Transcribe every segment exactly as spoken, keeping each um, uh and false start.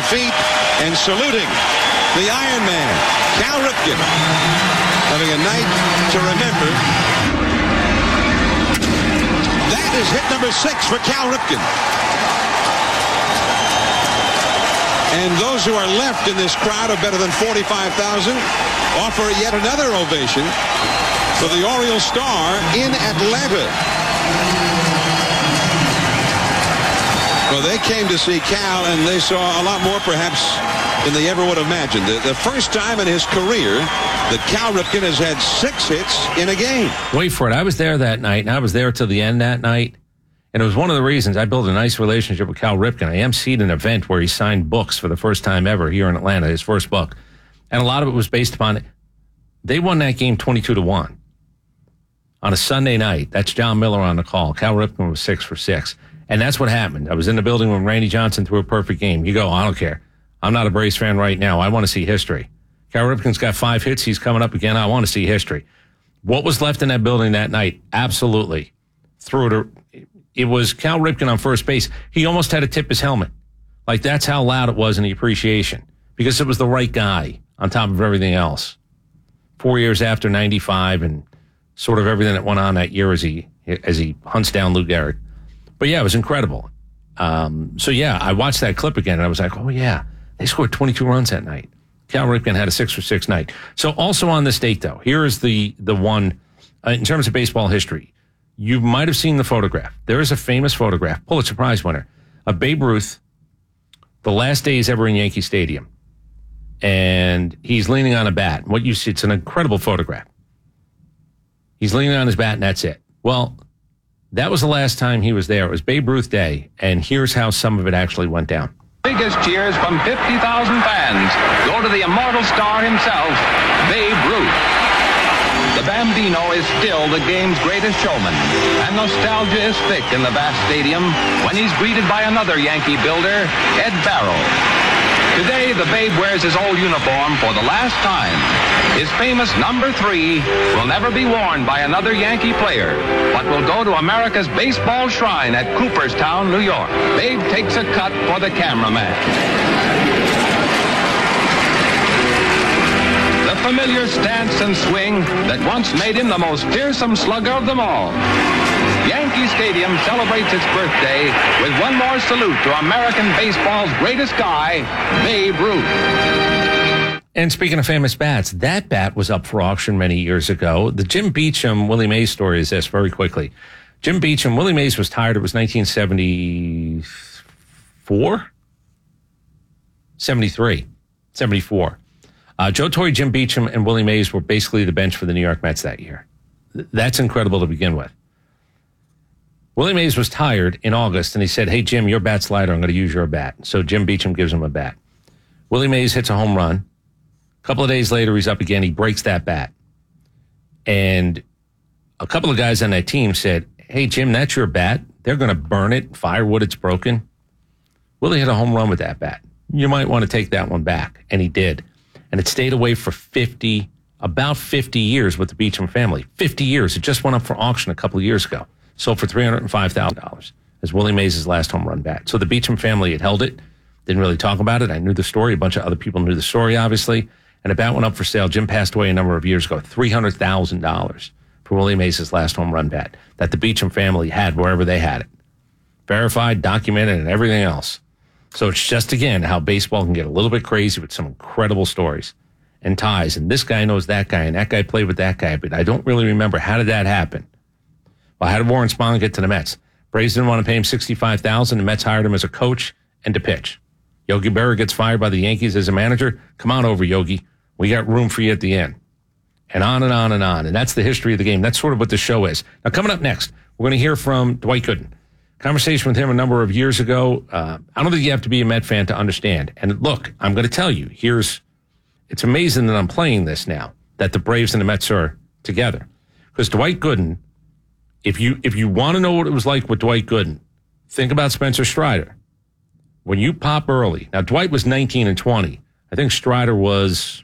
their feet and saluting the Iron Man, Cal Ripken, having a night to remember. That is hit number six for Cal Ripken. And those who are left in this crowd of better than forty-five thousand offer yet another ovation for the Orioles star in Atlanta. Well, they came to see Cal, and they saw a lot more, perhaps, than they ever would have imagined. The, the first time in his career that Cal Ripken has had six hits in a game. Wait for it. I was there that night, and I was there till the end that night. And it was one of the reasons I built a nice relationship with Cal Ripken. I emceed an event where he signed books for the first time ever here in Atlanta, his first book. And a lot of it was based upon, they won that game twenty-two to one on a Sunday night. That's John Miller on the call. Cal Ripken was six for six. And that's what happened. I was in the building when Randy Johnson threw a perfect game. You go, I don't care. I'm not a Braves fan right now. I want to see history. Cal Ripken's got five hits. He's coming up again. I want to see history. What was left in that building that night? Absolutely. Threw it. A, it was Cal Ripken on first base. He almost had to tip his helmet. Like, that's how loud it was in the appreciation. Because it was the right guy on top of everything else. Four years after ninety-five and sort of everything that went on that year as he as he hunts down Lou Gehrig. But, yeah, it was incredible. Um, so, yeah, I watched that clip again, and I was like, oh, yeah, they scored twenty-two runs that night. Cal Ripken had a six for six night. So, also on this date, though, here is the, the one, uh, in terms of baseball history. You might have seen the photograph. There is a famous photograph, Pulitzer Prize winner, of Babe Ruth, the last days ever in Yankee Stadium. And he's leaning on a bat. What you see, it's an incredible photograph. He's leaning on his bat, and that's it. Well, that was the last time he was there. It was Babe Ruth Day, and here's how some of it actually went down. Biggest cheers from fifty thousand fans go to the immortal star himself, Babe Ruth. The Bambino is still the game's greatest showman, and nostalgia is thick in the vast stadium when he's greeted by another Yankee builder, Ed Barrow. Today, the Babe wears his old uniform for the last time. His famous number three will never be worn by another Yankee player, but will go to America's baseball shrine at Cooperstown, New York. Babe takes a cut for the cameraman. The familiar stance and swing that once made him the most fearsome slugger of them all. Yankee Stadium celebrates its birthday with one more salute to American baseball's greatest guy, Babe Ruth. And speaking of famous bats, that bat was up for auction many years ago. The Jim Beecham, Willie Mays story is this very quickly. Jim Beecham, Willie Mays was tired. It was nineteen seventy-four? seventy-three. seventy-four. Uh, Joe Torre, Jim Beecham, and Willie Mays were basically the bench for the New York Mets that year. That's incredible to begin with. Willie Mays was tired in August, and he said, hey, Jim, your bat's lighter. I'm going to use your bat. So Jim Beecham gives him a bat. Willie Mays hits a home run. A couple of days later, he's up again. He breaks that bat. And a couple of guys on that team said, hey, Jim, that's your bat. They're going to burn it. Firewood, it's broken. Willie hit a home run with that bat. You might want to take that one back. And he did. And it stayed away for fifty, about fifty years with the Beecham family. fifty years. It just went up for auction a couple of years ago. Sold for three hundred five thousand dollars as Willie Mays' last home run bat. So the Beecham family had held it. Didn't really talk about it. I knew the story. A bunch of other people knew the story, obviously. And the bat went up for sale. Jim passed away a number of years ago. three hundred thousand dollars for Willie Mays' last home run bat that the Beecham family had wherever they had it. Verified, documented, and everything else. So it's just, again, how baseball can get a little bit crazy with some incredible stories and ties. And this guy knows that guy, and that guy played with that guy. But I don't really remember, how did that happen? Well, how did Warren Spahn get to the Mets? Braves didn't want to pay him sixty-five thousand dollars. The Mets hired him as a coach and to pitch. Yogi Berra gets fired by the Yankees as a manager. Come on over, Yogi. We got room for you at the end. And on and on and on. And that's the history of the game. That's sort of what the show is. Now, coming up next, we're going to hear from Dwight Gooden. Conversation with him a number of years ago. Uh, I don't think you have to be a Met fan to understand. And look, I'm going to tell you, here's, it's amazing that I'm playing this now, that the Braves and the Mets are together. Because Dwight Gooden, if you if you want to know what it was like with Dwight Gooden, think about Spencer Strider. When you pop early, now Dwight was nineteen and twenty. I think Strider was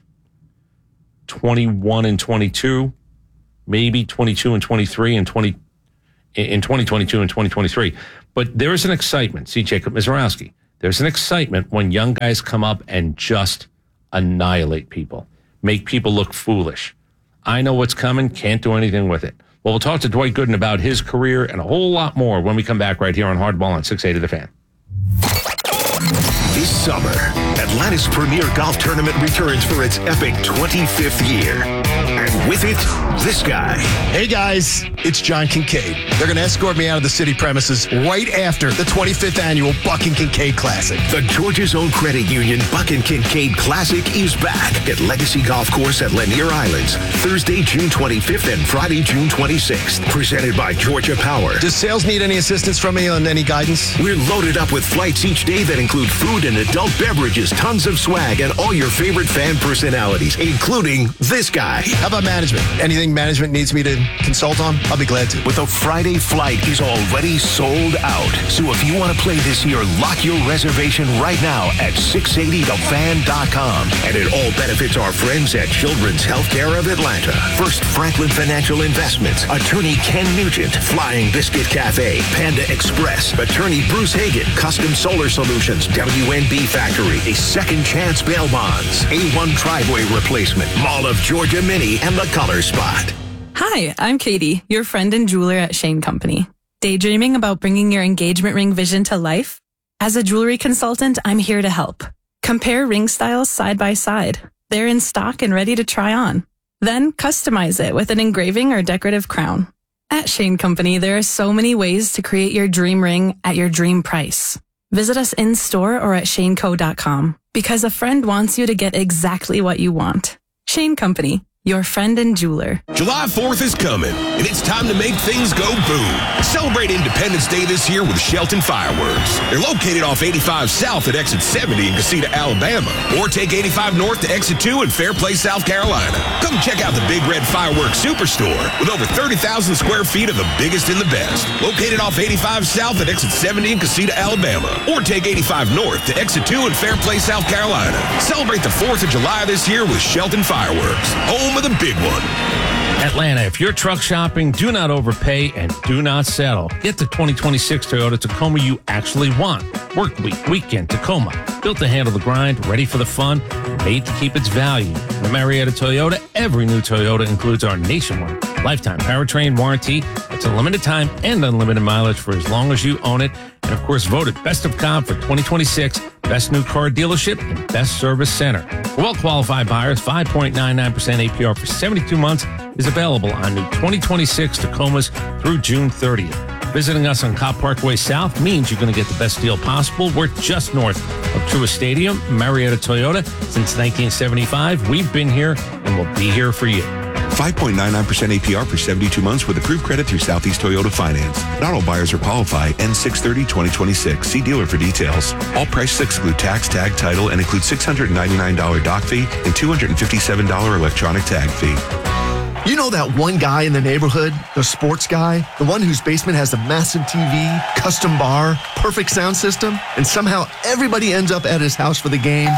twenty-one and twenty-two, maybe twenty-two and twenty-three and twenty in twenty twenty-two and twenty twenty-three. But there is an excitement. See Jacob Mizorowski. There's an excitement when young guys come up and just annihilate people, make people look foolish. I know what's coming, can't do anything with it. Well, we'll talk to Dwight Gooden about his career and a whole lot more when we come back right here on Hardball on six eighty The Fan. This summer, Atlanta's premier golf tournament returns for its epic twenty-fifth year. And with it, this guy. Hey guys, it's John Kincaid. They're going to escort me out of the city premises right after the twenty-fifth annual Buck and Kincaid Classic. The Georgia's own credit union Buck and Kincaid Classic is back at Legacy Golf Course at Lanier Islands, Thursday, June twenty-fifth and Friday, June twenty-sixth. Presented by Georgia Power. Does sales need any assistance from me on any guidance? We're loaded up with flights each day that include food and adult beverages, tons of swag, and all your favorite fan personalities, including this guy. How about management? Anything management needs me to consult on? I'll be glad to. With a Friday flight is already sold out. So if you want to play this year, lock your reservation right now at six eighty the fan dot com. And it all benefits our friends at Children's Healthcare of Atlanta. First Franklin Financial Investments, Attorney Ken Nugent, Flying Biscuit Cafe, Panda Express, Attorney Bruce Hagan, Custom Solar Solutions, W N B Factory, a Second Chance Bail Bonds, A one Driveway Replacement, Mall of Georgia Mini, and the Color Spot. Hi, I'm Katie, your friend and jeweler at Shane Company. Daydreaming about bringing your engagement ring vision to life? As a jewelry consultant, I'm here to help. Compare ring styles side by side. They're in stock and ready to try on. Then customize it with an engraving or decorative crown. At Shane Company, there are so many ways to create your dream ring at your dream price. Visit us in store or at shane co dot com because a friend wants you to get exactly what you want. Shane Company, your friend and jeweler. July fourth is coming, and it's time to make things go boom. Celebrate Independence Day this year with Shelton Fireworks. They're located off eighty-five South at Exit seventy in Casita, Alabama, or take eighty-five North to Exit two in Fairplay, South Carolina. Come check out the Big Red Fireworks Superstore with over thirty thousand square feet of the biggest and the best. Located off eighty-five South at Exit seventy in Casita, Alabama, or take eighty-five North to Exit two in Fairplay, South Carolina. Celebrate the fourth of July this year with Shelton Fireworks, home of the big one. Atlanta, if you're truck shopping, do not overpay and do not settle. Get the twenty twenty-six Toyota Tacoma you actually want. Work week, weekend, Tacoma. Built to handle the grind, ready for the fun, made to keep its value. The Marietta Toyota, every new Toyota includes our nationwide lifetime powertrain warranty. It's a limited time and unlimited mileage for as long as you own it. And of course, voted Best of Comp for twenty twenty-six, Best New Car Dealership, and Best Service Center. For well-qualified buyers, five point nine nine percent A P R for seventy-two months is available on new twenty twenty-six Tacomas through June thirtieth. Visiting us on Cobb Parkway South means you're going to get the best deal possible. We're just north of Truist Stadium, Marietta Toyota. Since nineteen seventy-five, we've been here and we'll be here for you. five point nine nine percent A P R for seventy-two months with approved credit through Southeast Toyota Finance. Not all buyers are qualify. End six thirty twenty twenty-six. See dealer for details. All prices exclude tax, tag, title, and include six hundred ninety-nine dollars dock fee and two hundred fifty-seven dollars electronic tag fee. You know that one guy in the neighborhood, the sports guy, the one whose basement has a massive T V, custom bar, perfect sound system, and somehow everybody ends up at his house for the game?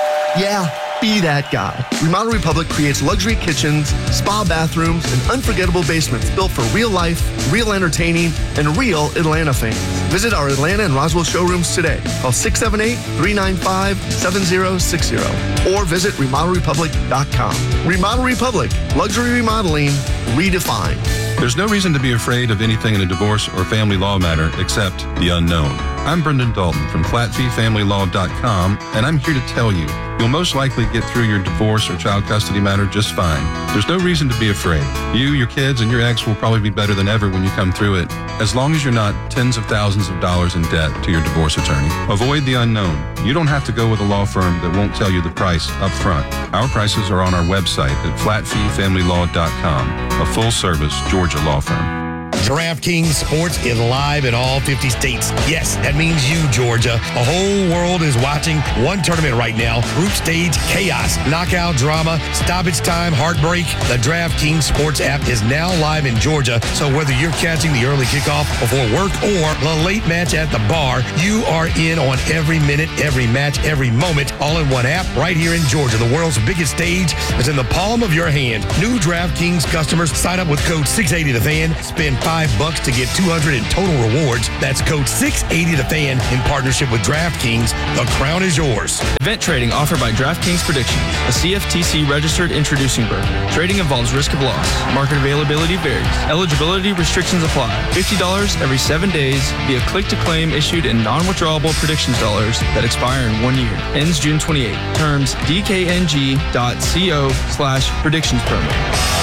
Yeah, be that guy. Remodel Republic creates luxury kitchens, spa bathrooms, and unforgettable basements built for real life, real entertaining, and real Atlanta fans. Visit our Atlanta and Roswell showrooms today. Call six seven eight, three nine five, seven zero six zero or visit remodel republic dot com. Remodel Republic, luxury remodeling redefined. There's no reason to be afraid of anything in a divorce or family law matter except the unknown. I'm Brendan Dalton from flat fee family law dot com, and I'm here to tell you, you'll most likely get through your divorce or child custody matter just fine. There's no reason to be afraid. You, your kids, and your ex will probably be better than ever when you come through it, as long as you're not tens of thousands of dollars in debt to your divorce attorney. Avoid the unknown. You don't have to go with a law firm that won't tell you the price up front. Our prices are on our website at flat fee family law dot com, a full-service Georgia law firm. DraftKings Sports is live in all fifty states. Yes, that means you, Georgia. The whole world is watching one tournament right now. Group stage chaos, knockout drama, stoppage time, heartbreak. The DraftKings Sports app is now live in Georgia. So whether you're catching the early kickoff before work or the late match at the bar, you are in on every minute, every match, every moment, all in one app right here in Georgia. The world's biggest stage is in the palm of your hand. New DraftKings customers sign up with code six eighty the fan, spend five five bucks to get two hundred in total rewards. That's code six eighty the fan in partnership with DraftKings. The crown is yours. Event trading offered by DraftKings Predictions, a C F T C registered introducing broker. Trading involves risk of loss. Market availability varies. Eligibility restrictions apply. fifty dollars every seven days via click-to-claim issued in non-withdrawable predictions dollars that expire in one year. Ends June twenty-eighth. Terms D K N G dot co slash predictions promo.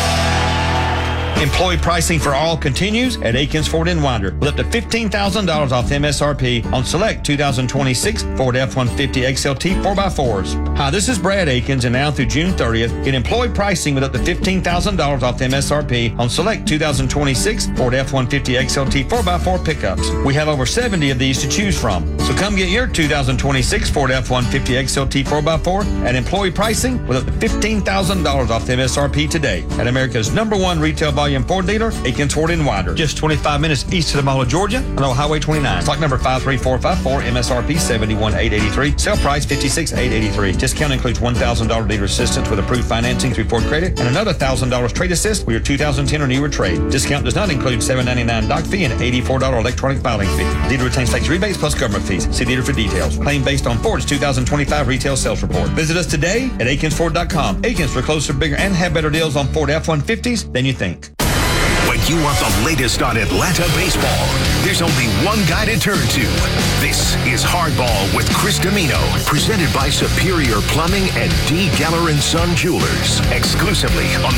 Employee pricing for all continues at Aikens Ford in Winder with up to fifteen thousand dollars off M S R P on select two thousand twenty-six Ford F one fifty X L T four by fours. Hi, this is Brad Aikens, and now through June thirtieth, get employee pricing with up to fifteen thousand dollars off M S R P on select two thousand twenty-six Ford F one fifty X L T four by four pickups. We have over seventy of these to choose from. So come get your two thousand twenty-six Ford F one fifty X L T four by four at employee pricing with up to fifteen thousand dollars off M S R P today at America's number one retail volume Ford dealer, Aikens Ford in Winder. Just twenty-five minutes east of the Mall of Georgia on Old Highway twenty-nine. Stock number five three four five four, M S R P seventy-one thousand eight hundred eighty-three. Sale price fifty-six thousand eight hundred eighty-three. Discount includes one thousand dollars dealer assistance with approved financing through Ford Credit and another one thousand dollars trade assist with your two thousand ten or newer trade. Discount does not include seven ninety-nine doc fee and eighty-four dollars electronic filing fee. Dealer retains tax rebates plus government fees. See dealer for details. Claim based on Ford's two thousand twenty-five retail sales report. Visit us today at Aikens Ford dot com. Aikens, we're closer, bigger, and have better deals on Ford F one fifties than you think. When you want the latest on Atlanta baseball, there's only one guy to turn to. This is Hardball with Chris Domino, presented by Superior Plumbing and D. Geller and Son Jewelers, exclusively on The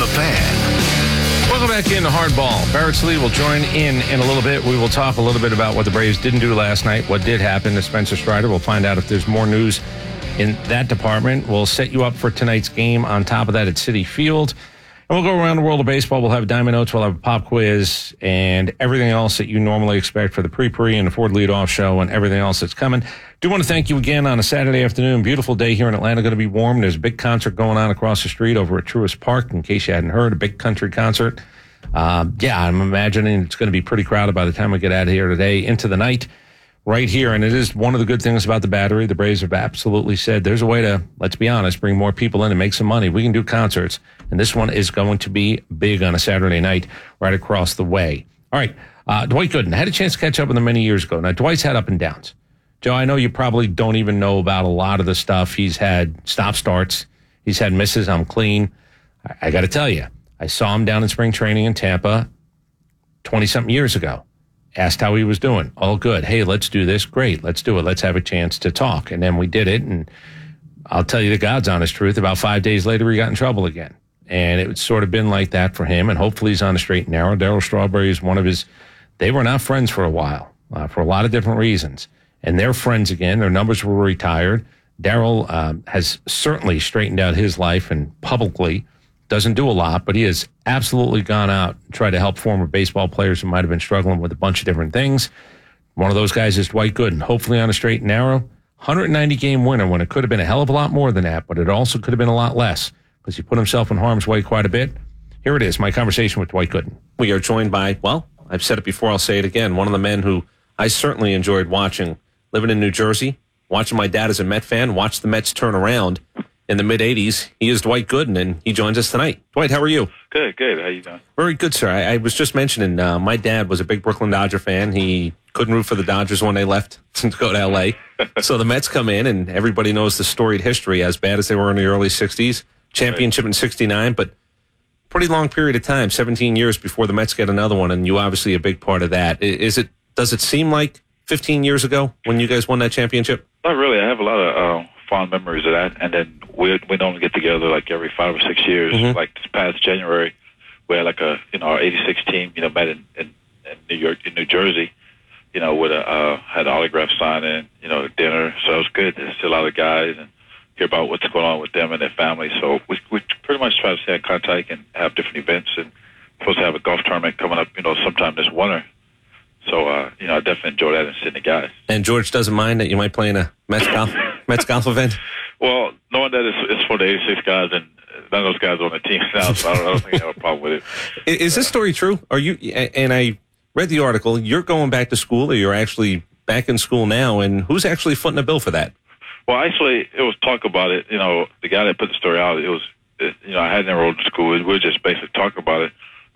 Fan. Welcome back into Hardball. Barrett Slee will join in in a little bit. We will talk a little bit about what the Braves didn't do last night, what did happen to Spencer Strider. We'll find out if there's more news in that department. We'll set you up for tonight's game on top of that at Citi Field. And we'll go around the world of baseball. We'll have Diamond Notes. We'll have a pop quiz and everything else that you normally expect for the pre-pre and the Ford leadoff show and everything else that's coming. Do want to thank you again on a Saturday afternoon. Beautiful day here in Atlanta. Going to be warm. There's a big concert going on across the street over at Truist Park. In case you hadn't heard, a big country concert. Um, yeah, I'm imagining it's going to be pretty crowded by the time we get out of here today into the night. Right here, and it is one of the good things about the Battery. The Braves have absolutely said there's a way to, let's be honest, bring more people in and make some money. We can do concerts, and this one is going to be big on a Saturday night right across the way. All right, uh, Dwight Gooden. I had a chance to catch up with him many years ago. Now, Dwight's had up and downs. Joe, I know you probably don't even know about a lot of the stuff. He's had stop-starts. He's had misses. I'm clean. I, I got to tell you, I saw him down in spring training in Tampa twenty-something years ago. Asked how he was doing. All good. Hey, let's do this. Great. Let's do it. Let's have a chance to talk. And then we did it. And I'll tell you the God's honest truth. About five days later, he got in trouble again. And it's sort of been like that for him. And hopefully he's on the straight and narrow. Darryl Strawberry is one of his, they were not friends for a while, uh, for a lot of different reasons. And they're friends again. Their numbers were retired. Darryl um, has certainly straightened out his life and publicly doesn't do a lot, but he has absolutely gone out and tried to help former baseball players who might have been struggling with a bunch of different things. One of those guys is Dwight Gooden, hopefully on a straight and narrow. one hundred ninety game winner when it could have been a hell of a lot more than that, but it also could have been a lot less because he put himself in harm's way quite a bit. Here it is, my conversation with Dwight Gooden. We are joined by, well, I've said it before, I'll say it again, one of the men who I certainly enjoyed watching, living in New Jersey, watching my dad as a Met fan, watch the Mets turn around. In the mid-eighties, he is Dwight Gooden, and he joins us tonight. Dwight, how are you? Good, good. How you doing? Very good, sir. I, I was just mentioning, uh, my dad was a big Brooklyn Dodger fan. He couldn't root for the Dodgers when they left to go to L A So the Mets come in, and everybody knows the storied history, as bad as they were in the early sixties. Championship right. in sixty-nine, but pretty long period of time, seventeen years before the Mets get another one, and you obviously a big part of that. Is it? Does it seem like fifteen years ago when you guys won that championship? Not really. I have a lot of uh, fond memories of that, and then we we don't get together like every five or six years. Mm-hmm. Like this past January, we had like a you know our eighty-six team you know met in, in, in New York in New Jersey, you know with a uh, had an autograph signing, you know dinner. So it was good to see a lot of guys and hear about what's going on with them and their families. So we we pretty much try to stay in contact and have different events. And we're supposed to have a golf tournament coming up, you know, sometime this winter. So, uh, you know, I definitely enjoy that and seeing the guys. And George doesn't mind that you might play in a Mets golf, Mets golf event? Well, knowing that it's, it's for the eighty-six guys, and none of those guys are on the team now, so I don't, I don't think I have a problem with it. Is this story true? Are you? And I read the article. You're going back to school, or you're actually back in school now, and who's actually footing the bill for that? Well, actually, it was talk about it. You know, the guy that put the story out, it was, it, you know, I hadn't enrolled in school. We were just basically talking about it.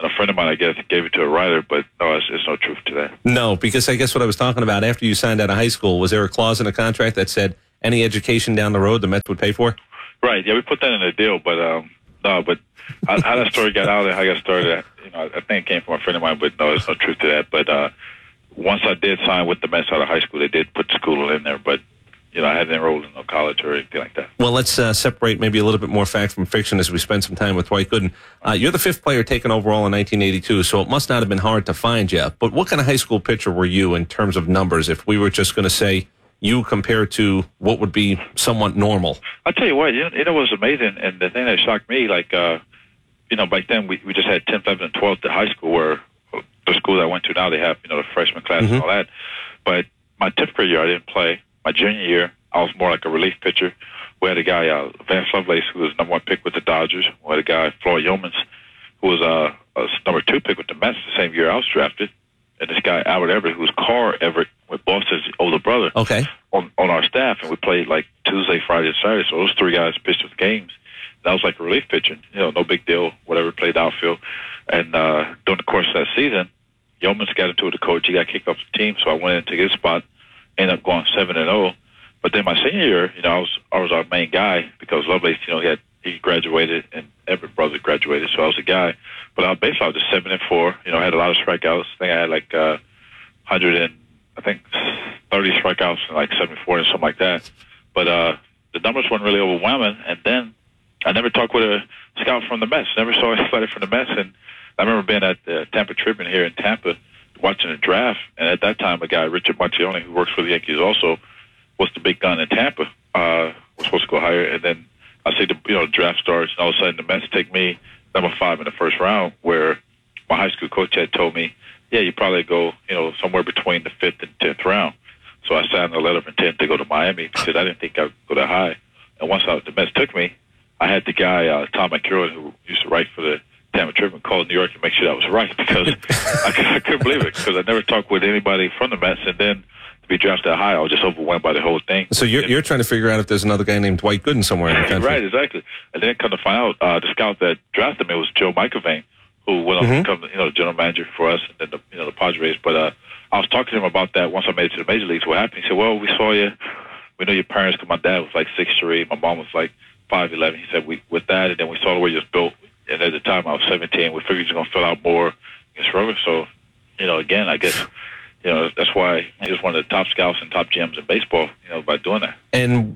And a friend of mine, I guess, gave it to a writer, but no, it's, it's no truth to that. No, because I guess what I was talking about, after you signed out of high school, was there a clause in the contract that said any education down the road the Mets would pay for? Right, yeah, we put that in the deal, but um, no, but how, how that story got out and how I got started, you know, I think it came from a friend of mine, but no, there's no truth to that. But uh, once I did sign with the Mets out of high school, they did put school in there, but you know, I hadn't enrolled in no college or anything like that. Well, let's uh, separate maybe a little bit more fact from fiction as we spend some time with Dwight Gooden. Uh, you're the fifth player taken overall in nineteen eighty-two, so it must not have been hard to find you. But what kind of high school pitcher were you in terms of numbers, if we were just going to say you compared to what would be somewhat normal? I'll tell you what, you know, it was amazing, and the thing that shocked me, like, uh, you know, back then we, we just had tenth, eleventh, and twelfth at high school, where the school that I went to now, they have, you know, the freshman class mm-hmm. and all that. But my tenth grade year, I didn't play. My junior year, I was more like a relief pitcher. We had a guy, uh, Vance Lovelace, who was number one pick with the Dodgers. We had a guy, Floyd Yeomans, who was uh, a number two pick with the Mets the same year I was drafted. And this guy, Albert Everett, who was Carl Everett, with Boston's older brother, okay, on, on our staff. And we played like Tuesday, Friday, and Saturday. So those three guys pitched with games. That was like a relief pitcher. You know, no big deal, whatever, played outfield. And uh, during the course of that season, Yeomans got into it with the coach. He got kicked off the team, so I went in to get his spot, ended up going seven and oh. But then my senior year, you know, I was I was our main guy because Lovelace, you know, he had he graduated and Everett brother graduated, so I was the guy. But I basically I was just seven and four. You know, I had a lot of strikeouts. I think I had like uh, hundred and I think thirty strikeouts and like seventy-four and something like that. But uh, the numbers weren't really overwhelming. And then I never talked with a scout from the Mets. Never saw anybody from the Mets. And I remember being at the Tampa Tribune here in Tampa watching a draft. And at that time, a guy, Richard Marcioni, who works for the Yankees also, was the big gun in Tampa. Uh, was supposed to go higher, and then I see the you know draft starts, and all of a sudden the Mets take me number five in the first round, where my high school coach had told me, yeah, you probably go you know somewhere between the fifth and tenth round. So I signed a letter of intent to go to Miami because I didn't think I'd go that high. And once I, the Mets took me, I had the guy uh, Tom McEwen, who used to write for the Tampa Tribune, call New York and make sure that was right because I, I couldn't believe it because I never talked with anybody from the Mets, and then to be drafted that high, I was just overwhelmed by the whole thing. So you're, you're trying to figure out if there's another guy named Dwight Gooden somewhere in the country. Right, exactly. And then come to find out, uh, the scout that drafted me was Joe McIlvain, who went on mm-hmm. to become you know, the general manager for us and then the, you know, the Padres. But uh, I was talking to him about that once I made it to the major leagues. What happened? He said, well, we saw you. We know your parents, because my dad was like six three. My mom was like five eleven. He said, we with that, and then we saw the way you was built. And at the time, I was seventeen. We figured you were going to fill out more against Rover. So, you know, again, I guess... You know, that's why he was one of the top scouts and top G Ms in baseball, you know, by doing that. And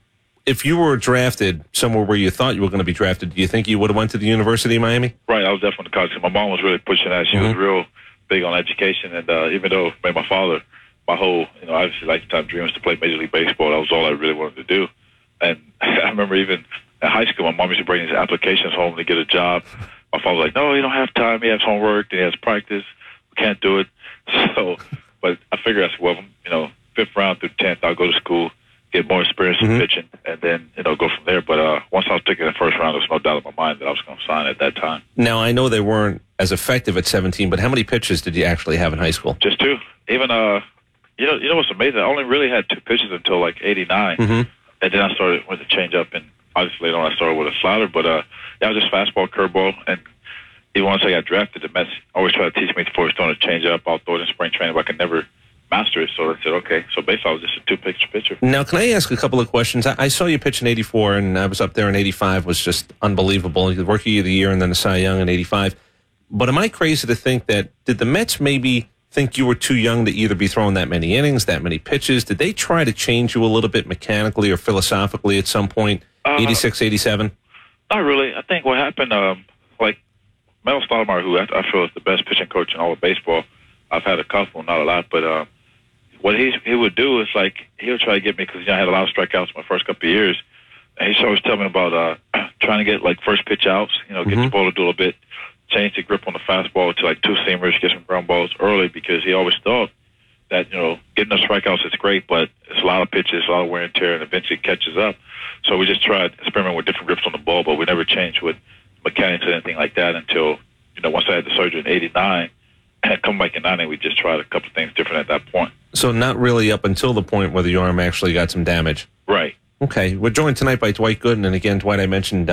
if you were drafted somewhere where you thought you were going to be drafted, do you think you would have went to the University of Miami? Right, I was definitely college. My mom was really pushing that. She mm-hmm. was real big on education. And uh, even though my father, my whole, you know, obviously lifetime dream was to play Major League Baseball. That was all I really wanted to do. And I remember even in high school, my mom used to bring these applications home to get a job. My father was like, no, you don't have time. He has homework and he has practice. We can't do it. So, but I figured, I said, well, you know, fifth round through tenth, I'll go to school, get more experience in mm-hmm. pitching, and then, you know, go from there. But uh, once I was taking the first round, there was no doubt in my mind that I was going to sign at that time. Now, I know they weren't as effective at seventeen, but how many pitches did you actually have in high school? Just two. Even, uh, you know, you know what's amazing? I only really had two pitches until like eighty-nine, mm-hmm. and then I started with the changeup, and obviously later on I started with a slider. But uh, yeah, I was just fastball, curveball, and even once I got drafted, the Mets always tried to teach me before throwing a changeup. I'll throw it in spring training, but I could never master it. So I said, okay. So basically, I was just a two-pitch pitcher. Now, can I ask a couple of questions? I, I saw you pitch in eighty-four, and I was up there in eighty-five. Was just unbelievable. The Rookie of the Year, and then the Cy Young in eighty-five. But am I crazy to think that, did the Mets maybe think you were too young to either be throwing that many innings, that many pitches? Did they try to change you a little bit mechanically or philosophically at some point, uh, eighty-six, eighty-seven? Not really. I think what happened, um, like, Mel Stottlemyre, who I feel is the best pitching coach in all of baseball. I've had a couple, not a lot, but uh, what he he would do is like he would try to get me because you know I had a lot of strikeouts my first couple of years, and he's always telling me about uh, trying to get like first pitch outs, you know, get mm-hmm. the ball to do a little bit, change the grip on the fastball to like two seamers, get some ground balls early because he always thought that you know getting those strikeouts is great, but it's a lot of pitches, a lot of wear and tear, and eventually it catches up. So we just tried to experiment with different grips on the ball, but we never changed with mechanics or anything like that until, you know, once I had the surgery in eighty-nine, and come back in ninety, we just tried a couple of things different at that point. So not really up until the point where the arm actually got some damage. Right. Okay. We're joined tonight by Dwight Gooden, and again, Dwight, I mentioned uh,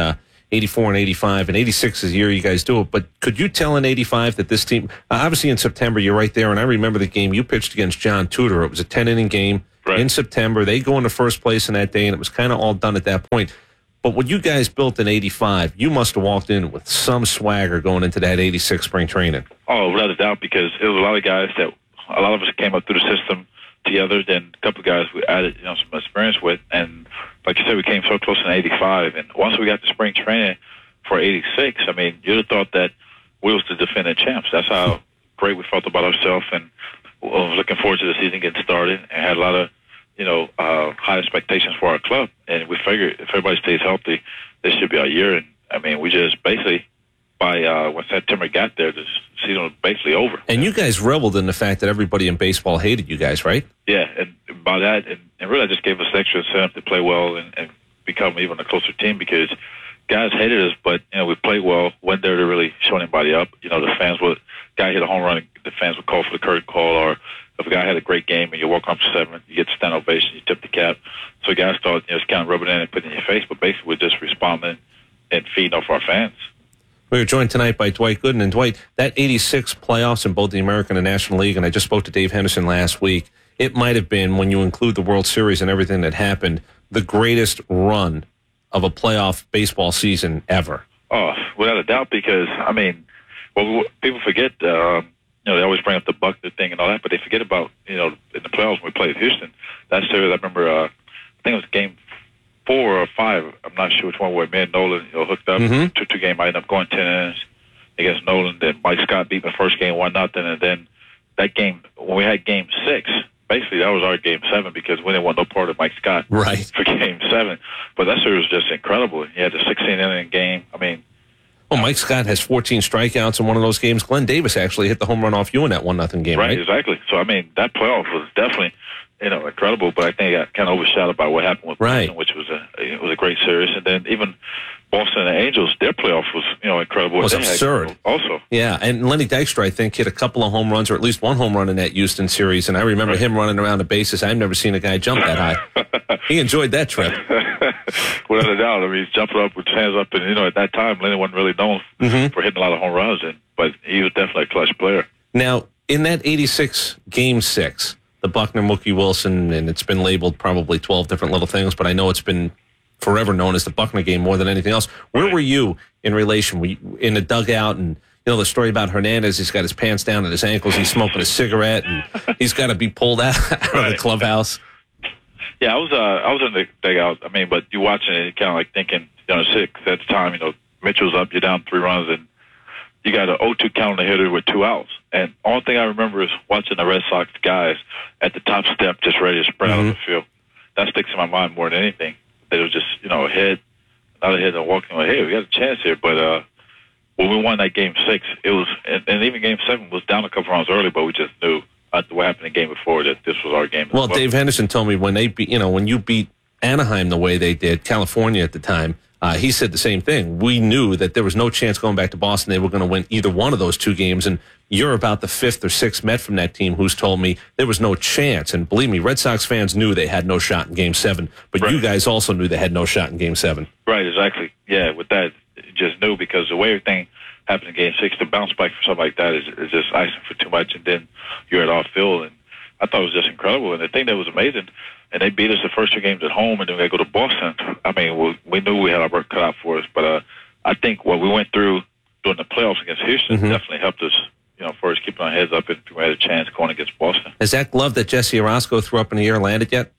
eighty-four and eighty-five, and eighty-six is the year you guys do it. But could you tell in eighty-five that this team, obviously in September, you're right there, and I remember the game you pitched against John Tudor. It was a ten-inning game right. in September. They go into first place in that day, and it was kind of all done at that point. But what you guys built in eighty-five, you must have walked in with some swagger going into that eighty-six spring training. Oh, without a doubt, because it was a lot of guys that, a lot of us came up through the system together, then a couple of guys we added, you know, some experience with, and like you said, we came so close in eighty-five, and once we got to spring training for eighty-six, I mean, you'd have thought that we was the defending champs. That's how great we felt about ourselves, and I was looking forward to the season getting started, and had a lot of, you know, uh, high expectations for our club, and we figured if everybody stays healthy, this should be our year, and I mean, we just basically, by uh, when September got there, the season was basically over. And you guys reveled in the fact that everybody in baseball hated you guys, right? Yeah, and by that, and, and really just gave us extra incentive to play well and, and become even a closer team, because guys hated us, but, you know, we played well, wasn't there to really show anybody up. You know, the fans would, guy hit a home run, the fans would call for the curtain call, or if a guy had a great game and you walk up to seventh, you get the stand ovation, you tip the cap. So guys thought, you know, it's kind of rubbing it in and putting it in your face, but basically we're just responding and feeding off our fans. We were joined tonight by Dwight Gooden. And Dwight, that eighty-six playoffs in both the American and National League, and I just spoke to Dave Henderson last week, it might have been, when you include the World Series and everything that happened, the greatest run of a playoff baseball season ever. Oh, without a doubt, because, I mean, well, people forget, um, you know, they always bring up the Buckner thing and all that, but they forget about, you know, in the playoffs when we played Houston. That series, I remember, uh, I think it was game four or five, I'm not sure which one, where me and Nolan, you know, hooked up, mm-hmm. two two game. I ended up going ten innings against Nolan. Then Mike Scott beat me first game one nothing, and then that game, when we had game six, basically that was our game seven, because we didn't want no part of Mike Scott right. for game seven. But that series was just incredible. He had the sixteen inning game. I mean, well, Mike Scott has fourteen strikeouts in one of those games. Glenn Davis actually hit the home run off you in that one nothing game, right? Right, exactly. So I mean, that playoff was definitely, you know, incredible, but I think it got kind of overshadowed by what happened with right. Boston, which was a it was a great series. And then even Boston and the Angels, their playoff was, you know, incredible. It was they absurd. Also. Yeah, and Lenny Dykstra, I think, hit a couple of home runs, or at least one home run in that Houston series, and I remember right. him running around the bases. I've never seen a guy jump that high. He enjoyed that trip. Without a doubt. I mean, he's jumping up with his hands up, and, you know, at that time, Lenny wasn't really known mm-hmm. for hitting a lot of home runs, and but he was definitely a clutch player. Now, in that eighty-six game six, the Buckner, Mookie Wilson, and it's been labeled probably twelve different little things, but I know it's been forever known as the Buckner game more than anything else. Where right. were you in relation? Were you in the dugout? And, you know, the story about Hernandez, he's got his pants down at his ankles, he's smoking a cigarette, and he's got to be pulled out, out right. of the clubhouse. Yeah, I was uh, I was in the dugout. I mean, but you watching it, you kind of like thinking, you know, six at the time, you know, Mitchell's up, you're down three runs, and you got an oh two count on the hitter with two outs. And only thing I remember is watching the Red Sox guys at the top step just ready to spread mm-hmm. out of the field. That sticks in my mind more than anything. It was just, you know, a hit, another hit, and walking like, hey, we got a chance here. But uh, when we won that game six, it was, and, and even game seven was down a couple rounds early, but we just knew after what happened in game before that this was our game. Well, well, Dave Henderson told me when they beat, you know, when you beat Anaheim the way they did, California at the time, Uh, he said the same thing. We knew that there was no chance going back to Boston they were going to win either one of those two games, and you're about the fifth or sixth Met from that team who's told me there was no chance. And believe me, Red Sox fans knew they had no shot in Game seven, but right. you guys also knew they had no shot in Game seven. Right, exactly. Yeah, with that, you just knew, because the way everything happened in Game six, to bounce back from something like that is, is just icing for too much, and then you're at off field. And I thought it was just incredible. And the thing that was amazing, and they beat us the first two games at home, and then we got to go to Boston. I mean, we, we knew we had our work cut out for us, but uh, I think what we went through during the playoffs against Houston mm-hmm. definitely helped us, you know, first keeping our heads up if we had a chance going against Boston. Has that glove that Jesse Orozco threw up in the air landed yet?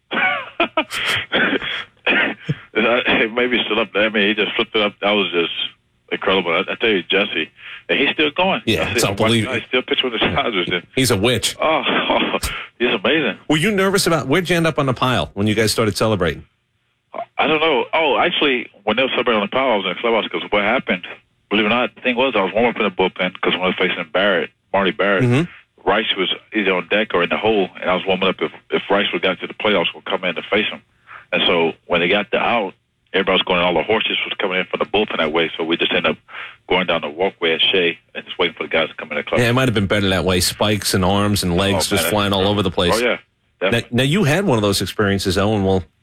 Maybe it's still up there. I mean, he just flipped it up. That was just incredible. I, I tell you, Jesse, and he's still going. Yeah, it's unbelievable. He's still pitching with the Dodgers. He's a witch. Oh, oh, he's amazing. Were you nervous about, where'd you end up on the pile when you guys started celebrating? I don't know. Oh, actually, when they were celebrating on the pile, I was in the clubhouse, because what happened, believe it or not, the thing was I was warming up in the bullpen, because when I was facing Barrett, Marty Barrett, mm-hmm. Rice was either on deck or in the hole, and I was warming up if, if Rice would got to the playoffs, would come in to face him. And so when they got the out, everybody was going, all the horses was coming in from the bullpen that way, so we just ended up going down the walkway at Shea and just waiting for the guys to come in the club. Yeah, it might have been better that way. Spikes and arms and legs oh, just man, flying all over the place. Oh, yeah. Now, now, you had one of those experiences, Owen. Well,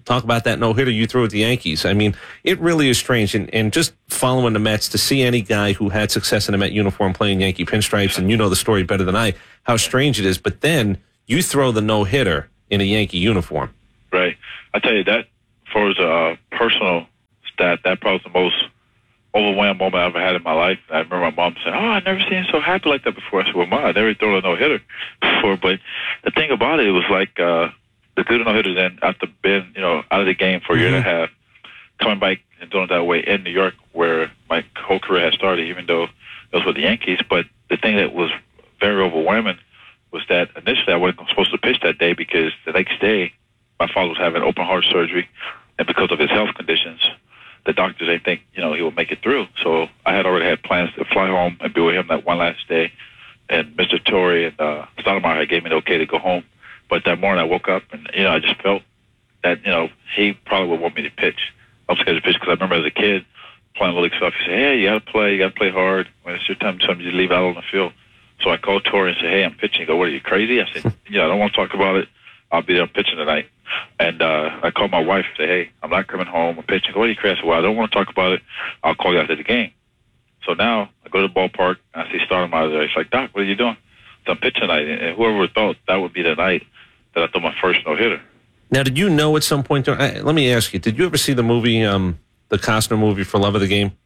talk about that no-hitter you threw at the Yankees. I mean, it really is strange. And, and just following the Mets, to see any guy who had success in a Met uniform playing Yankee pinstripes, and you know the story better than I, how strange it is. But then you throw the no-hitter in a Yankee uniform. Right. I tell you, that, for as a personal stat, that probably was the most overwhelming moment I ever had in my life. I remember my mom saying, "Oh, I've never seen him so happy like that before." I said, "Well, Mom, I never thrown a no-hitter before." But the thing about it, it was like uh, the good no-hitter then, after being, you know, out of the game for a year mm-hmm. and a half, coming back and doing it that way in New York, where my whole career had started, even though it was with the Yankees. But the thing that was very overwhelming was that initially I wasn't supposed to pitch that day, because the next day my father was having open heart surgery, and because of his health conditions, the doctors didn't think, you know, he would make it through. So I had already had plans to fly home and be with him that one last day. And Mister Torrey and uh, Stoudemire had gave me the okay to go home. But that morning I woke up and, you know, I just felt that, you know, he probably would want me to pitch. I was scared to pitch because I remember as a kid playing little league stuff, he said, "Hey, you got to play, you got to play hard. When it's your time, sometimes you leave out on the field." So I called Torrey and said, "Hey, I'm pitching." He go, "What, are you crazy?" I said, "Yeah, I don't want to talk about it. I'll be there pitching tonight." And uh, I called my wife and said, "Hey, I'm not coming home. I'm pitching." Go, "What, are you crazy?" I said, "Well, I don't want to talk about it. I'll call you after the game." So now I go to the ballpark and I see Stoudemire there. He's like, "Doc, what are you doing?" So I'm pitching tonight. And whoever thought that would be the night that I threw my first no-hitter. Now, did you know at some point, I, let me ask you, did you ever see the movie, um, the Costner movie, For Love of the Game?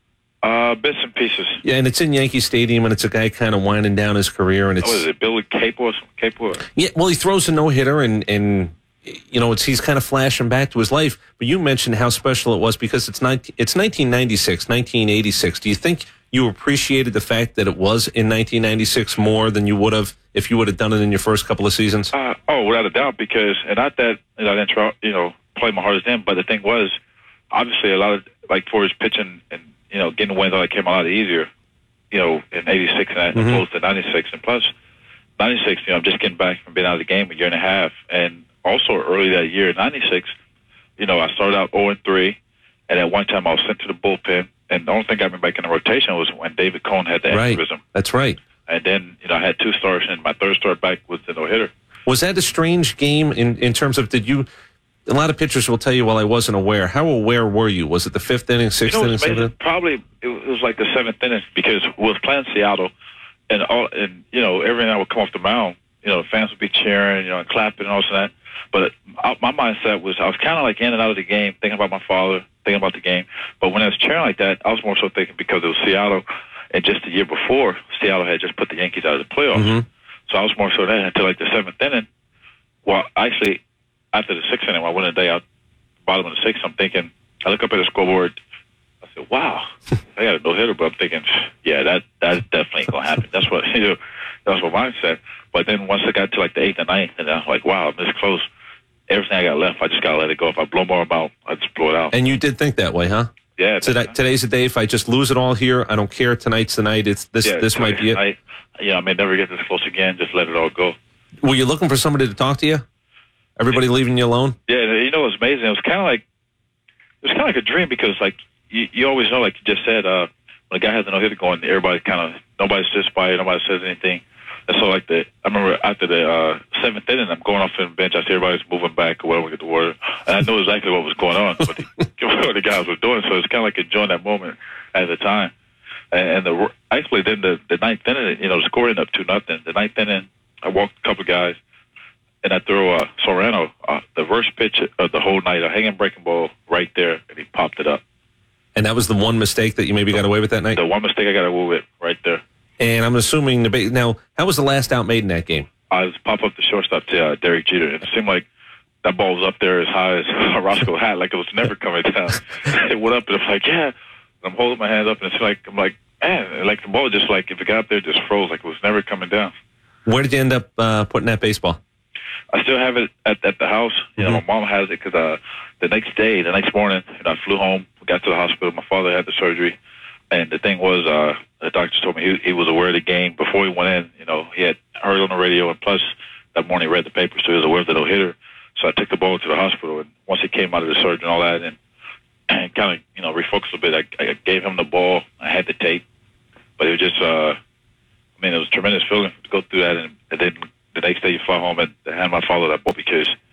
Uh, bits and pieces. Yeah, and it's in Yankee Stadium, and it's a guy kind of winding down his career. And it's, what is it, Billy Capel? Capel? Yeah, well, he throws a no-hitter, and, and you know, it's he's kind of flashing back to his life. But you mentioned how special it was because it's nineteen, it's nineteen ninety-six, nineteen eighty-six. Do you think you appreciated the fact that it was in nineteen ninety-six more than you would have if you would have done it in your first couple of seasons? Uh, oh, without a doubt, because, and not that, you know, I didn't try, you know, play my hardest then, but the thing was, obviously, a lot of, like, for his pitching and, you know, getting wins, it came a lot easier, you know, in eighty-six and mm-hmm. opposed to ninety-six. And plus, ninety-six, you know, I'm just getting back from being out of the game a year and a half. And also early that year, ninety-six, you know, I started out oh and three, and at one time I was sent to the bullpen. And the only thing I remember back in the rotation was when David Cohn had the right. aneurysm. That's right. And then, you know, I had two starts, and my third start back was the no-hitter. Was that a strange game in, in terms of, did you, a lot of pitchers will tell you, well, I wasn't aware. How aware were you? Was it the fifth inning, sixth you know, inning? Seventh? Probably it was like the seventh inning, because we was playing Seattle, and all, and you know, every night I would come off the mound, you know, the fans would be cheering, you know, and clapping and all that. But uh, my mindset was, I was kind of like in and out of the game, thinking about my father, thinking about the game. But when I was cheering like that, I was more so thinking because it was Seattle, and just the year before, Seattle had just put the Yankees out of the playoffs. Mm-hmm. So I was more so that until like the seventh inning. Well, actually, after the sixth inning, when I went a day out, bottom of the sixth, I'm thinking, I look up at the scoreboard. I said, "Wow, I got a no-hitter," but I'm thinking, yeah, that that definitely ain't gonna happen. That's what you know, that's what mine said. But then once I got to like the eighth and ninth, and I was like, wow, I'm this close. Everything I got left, I just gotta let it go. If I blow more about, I just blow it out. And you did think that way, huh? Yeah. So that, today's the day. If I just lose it all here, I don't care. Tonight's the night. It's this. Yeah, this might be it. I, yeah, I may never get this close again. Just let it all go. Were you looking for somebody to talk to you? Everybody leaving you alone? Yeah, you know, it was amazing. It was kind of like it was kind of like a dream, because like you, you always know, like you just said, uh, when a guy has a no hitter going, everybody kind of nobody sits by it, nobody says anything. And so like the I remember after the uh, seventh inning, I'm going off the bench. I see everybody's moving back or whatever, get the water, and I knew exactly what was going on, what the, what the guys were doing. So it's kind of like enjoying that moment at the time. And, and the actually then the the ninth inning, you know, the score ended up two nothing. The ninth inning, I walked a couple of guys, and I threw uh, Soriano uh, the first pitch of the whole night, a hanging breaking ball right there, and he popped it up. And that was the one mistake that you maybe got away with that night? The one mistake I got away with right there. And I'm assuming the ba- now, how was the last out made in that game? I was pop up the shortstop to uh, Derek Jeter, and it seemed like that ball was up there as high as Roscoe hat, like it was never coming down. It went up, and I'm like, yeah. And I'm holding my hands up, and it's like I'm like, man, like the ball just like if it got up there, it just froze, like it was never coming down. Where did you end up uh, putting that baseball? I still have it at, at the house. You mm-hmm. know, my mom has it because uh, the next day, the next morning, you know, I flew home, got to the hospital. My father had the surgery. And the thing was, uh, the doctor told me he, he was aware of the game before he went in. You know, he had heard on the radio, and plus that morning he read the paper, so he was aware of the no-hitter. So I took the ball to the hospital, and once he came out of the surgery and all that, and, and kind of, you know, refocused a bit, I, I gave him the ball. I had the tape. But it was just, uh, I mean, it was a tremendous feeling to go through that. And, and then the next day you fly home and hand my father that ball, because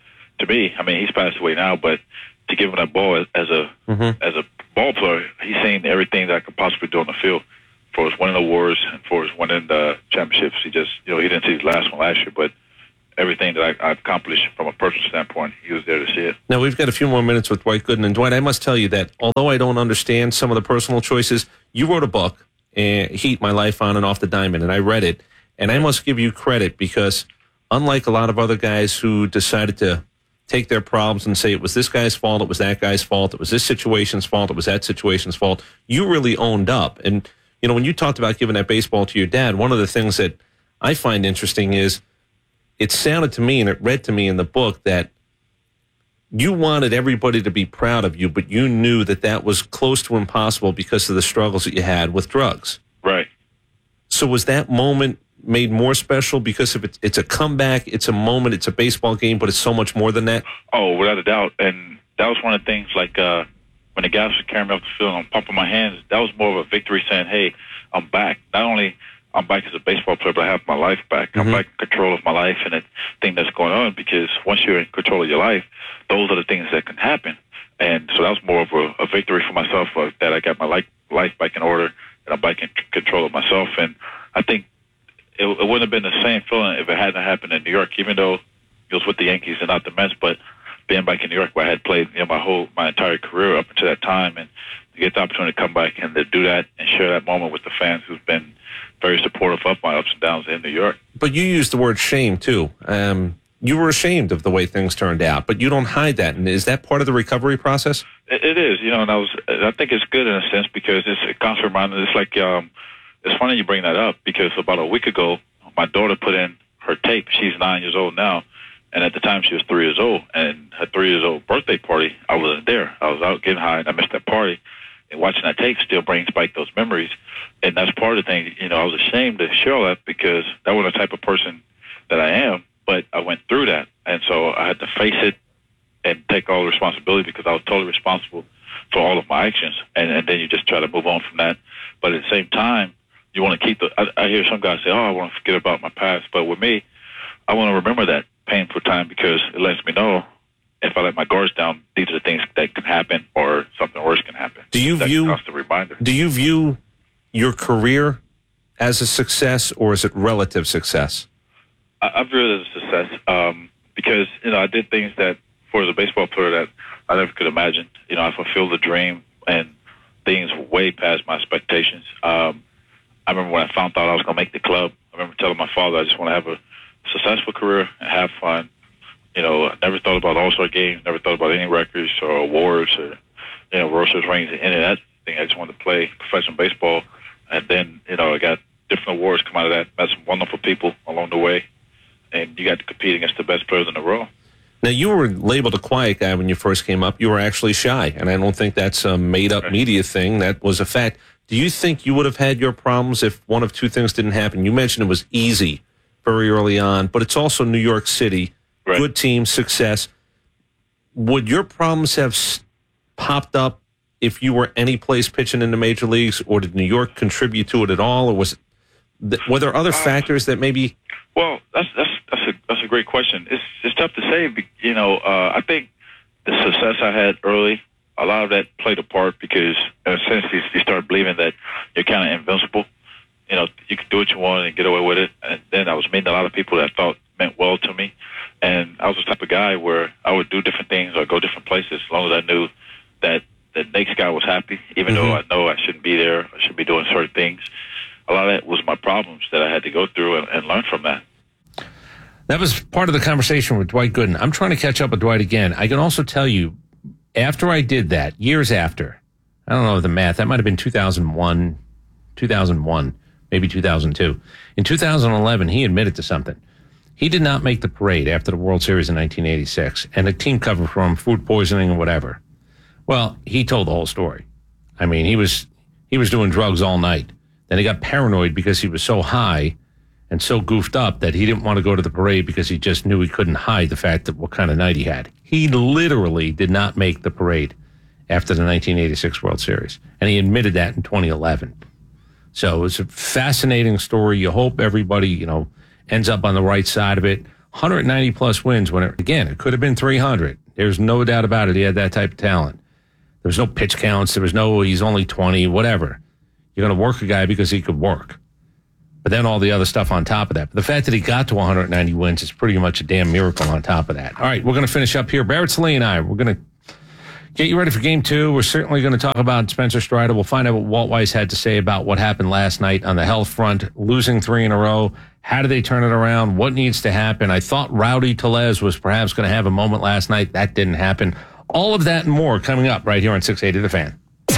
to me, I mean, he's passed away now, but to give him that ball as a Mm-hmm. as a ball player, he's seen everything that I could possibly do on the field. For his winning awards and for his winning the championships, he just, you know, he didn't see his last one last year, but everything that I, I've accomplished from a personal standpoint, he was there to see it. Now, we've got a few more minutes with Dwight Gooden. And Dwight, I must tell you that although I don't understand some of the personal choices, you wrote a book, uh, Heat, My Life on and Off the Diamond, and I read it. And I must give you credit because unlike a lot of other guys who decided to take their problems and say it was this guy's fault, it was that guy's fault, it was this situation's fault, it was that situation's fault, you really owned up. And, you know, when you talked about giving that baseball to your dad, one of the things that I find interesting is it sounded to me and it read to me in the book that you wanted everybody to be proud of you, but you knew that that was close to impossible because of the struggles that you had with drugs. Right. So was that moment made more special because of it, it's a comeback, it's a moment, it's a baseball game, but it's so much more than that? Oh, without a doubt. And that was one of the things, like uh, when the guys were carrying me off the field and I'm pumping my hands, that was more of a victory saying, hey, I'm back. Not only I'm back as a baseball player, but I have my life back. Mm-hmm. I'm back in control of my life and the thing that's going on, because once you're in control of your life, those are the things that can happen. And so that was more of a, a victory for myself, uh, that I got my life, life back in order and I'm back in c- control of myself. And I think it, it wouldn't have been the same feeling if it hadn't happened in New York, even though it was with the Yankees and not the Mets, but being back in New York where I had played, you know, my whole, my entire career up until that time, and to get the opportunity to come back and to do that and share that moment with the fans who've been very supportive of my ups and downs in New York. But you used the word shame, too. Um, you were ashamed of the way things turned out, but you don't hide that. And is that part of the recovery process? It, it is, you know, and I was, I think it's good in a sense because it's a constant reminder. It's like, um, it's funny you bring that up because about a week ago, my daughter put in her tape. She's nine years old now. And at the time, she was three years old. And her three years old birthday party, I wasn't there. I was out getting high, and I missed that party. And watching that tape still brings back those memories. And that's part of the thing. You know, I was ashamed to share all that because that wasn't the type of person that I am. But I went through that. And so I had to face it and take all the responsibility because I was totally responsible for all of my actions. And, and then you just try to move on from that. But at the same time, you want to keep the... I, I hear some guys say, oh, I want to forget about my past. But with me, I want to remember that painful time because it lets me know if I let my guards down, these are the things that can happen or something worse can happen. Do you That's view... a constant reminder. Do you view your career as a success or is it relative success? I, I view it as a success um, because, you know, I did things that, for as a baseball player, that I never could imagine. You know, I fulfilled the dream and things way past my expectations. Um, I remember when I found out I was going to make the club, I remember telling my father I just want to have a successful career and have fun. You know, I never thought about All-Star games, never thought about any records or awards or, you know, World Series rings, any of that thing. I just wanted to play professional baseball. And then, you know, I got different awards come out of that. Met some wonderful people along the way. And you got to compete against the best players in the world. Now, you were labeled a quiet guy when you first came up. You were actually shy, and I don't think that's a made-up right. media thing. That was a fact. Do you think you would have had your problems if one of two things didn't happen? You mentioned it was easy very early on, but it's also New York City, right. Good team, success. Would your problems have popped up if you were any place pitching in the major leagues, or did New York contribute to it at all, or was it, were there other uh, factors that maybe? Well, that's that's that's a that's a great question. It's it's tough to say. You know, uh, I think the success I had early, a lot of that played a part because, in a sense, you, you start believing that you're kind of invincible. You know, you could do what you want and get away with it. And then I was meeting a lot of people that I thought meant well to me. And I was the type of guy where I would do different things or go different places as long as I knew that the next guy was happy, even mm-hmm. though I know I shouldn't be there, I should be doing certain things. A lot of that was my problems that I had to go through and, and learn from that. That was part of the conversation with Dwight Gooden. I'm trying to catch up with Dwight again. I can also tell you, after I did that, years after, I don't know the math, that might have been two thousand one, two thousand one. Maybe two thousand two. In two thousand eleven, he admitted to something. He did not make the parade after the World Series in nineteen eighty-six, and the team covered for him, food poisoning or whatever. Well, he told the whole story. I mean, he was he was doing drugs all night. Then he got paranoid because he was so high and so goofed up that he didn't want to go to the parade because he just knew he couldn't hide the fact that what kind of night he had. He literally did not make the parade after the nineteen eighty-six World Series, and he admitted that in twenty eleven. So it's a fascinating story. You hope everybody, you know, ends up on the right side of it. one hundred ninety plus wins when it, again, it could have been three hundred. There's no doubt about it. He had that type of talent. There was no pitch counts. There was no, he's only twenty, whatever. You're going to work a guy because he could work. But then all the other stuff on top of that. But the fact that he got to one hundred ninety wins is pretty much a damn miracle on top of that. All right, we're going to finish up here. Barrett Sallee and I, we're going to get you ready for game two. We're certainly going to talk about Spencer Strider. We'll find out what Walt Weiss had to say about what happened last night on the health front, losing three in a row. How do they turn it around? What needs to happen? I thought Rowdy Tellez was perhaps going to have a moment last night. That didn't happen. All of that and more coming up right here on six eighty The Fan.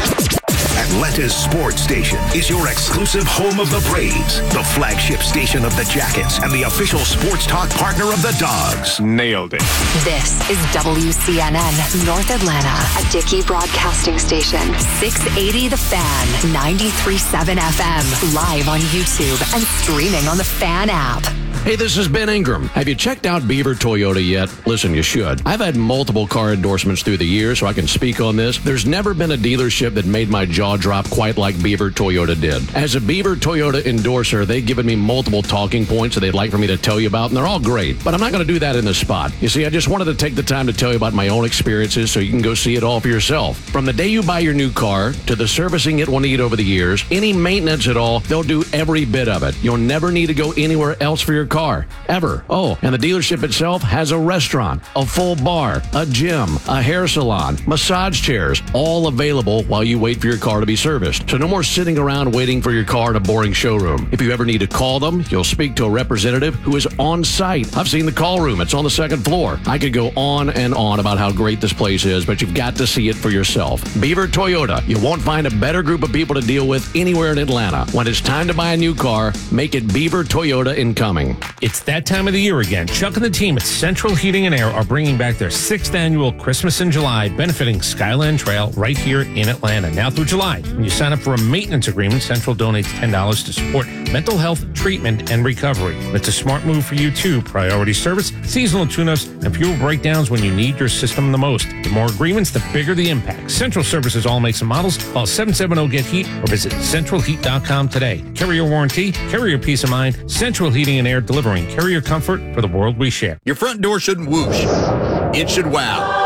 Atlanta's sports station is your exclusive home of the Braves, the flagship station of the Jackets, and the official sports talk partner of the Dogs. Nailed it. This is W C N N North Atlanta, a Dickey broadcasting station. six eighty The Fan, ninety-three point seven F M, live on YouTube and streaming on the Fan app. Hey, this is Ben Ingram. Have you checked out Beaver Toyota yet? Listen, you should. I've had multiple car endorsements through the years, so I can speak on this. There's never been a dealership that made my jaw drop quite like Beaver Toyota did. As a Beaver Toyota endorser, they've given me multiple talking points that they'd like for me to tell you about, and they're all great. But I'm not going to do that in this spot. You see, I just wanted to take the time to tell you about my own experiences so you can go see it all for yourself. From the day you buy your new car to the servicing it will need over the years, any maintenance at all, they'll do every bit of it. You'll never need to go anywhere else for your car, ever. Oh, and the dealership itself has a restaurant, a full bar, a gym, a hair salon, massage chairs, all available while you wait for your car to be serviced. So no more sitting around waiting for your car in a boring showroom. If you ever need to call them, you'll speak to a representative who is on site. I've seen the call room. It's on the second floor. I could go on and on about how great this place is, but you've got to see it for yourself. Beaver Toyota. You won't find a better group of people to deal with anywhere in Atlanta. When it's time to buy a new car, make it Beaver Toyota Incoming. It's that time of the year again. Chuck and the team at Central Heating and Air are bringing back their sixth annual Christmas in July, benefiting Skyland Trail right here in Atlanta. Now through July, when you sign up for a maintenance agreement, Central donates ten dollars to support mental health treatment and recovery. It's a smart move for you too. Priority service, seasonal tune-ups, and fuel breakdowns when you need your system the most. The more agreements, the bigger the impact. Central services all makes and models. Call seven seven zero get heat or visit central heat dot com today. Carrier warranty, carrier peace of mind. Central Heating and Air, delivering carrier comfort for the world we share. Your front door shouldn't whoosh. It should wow.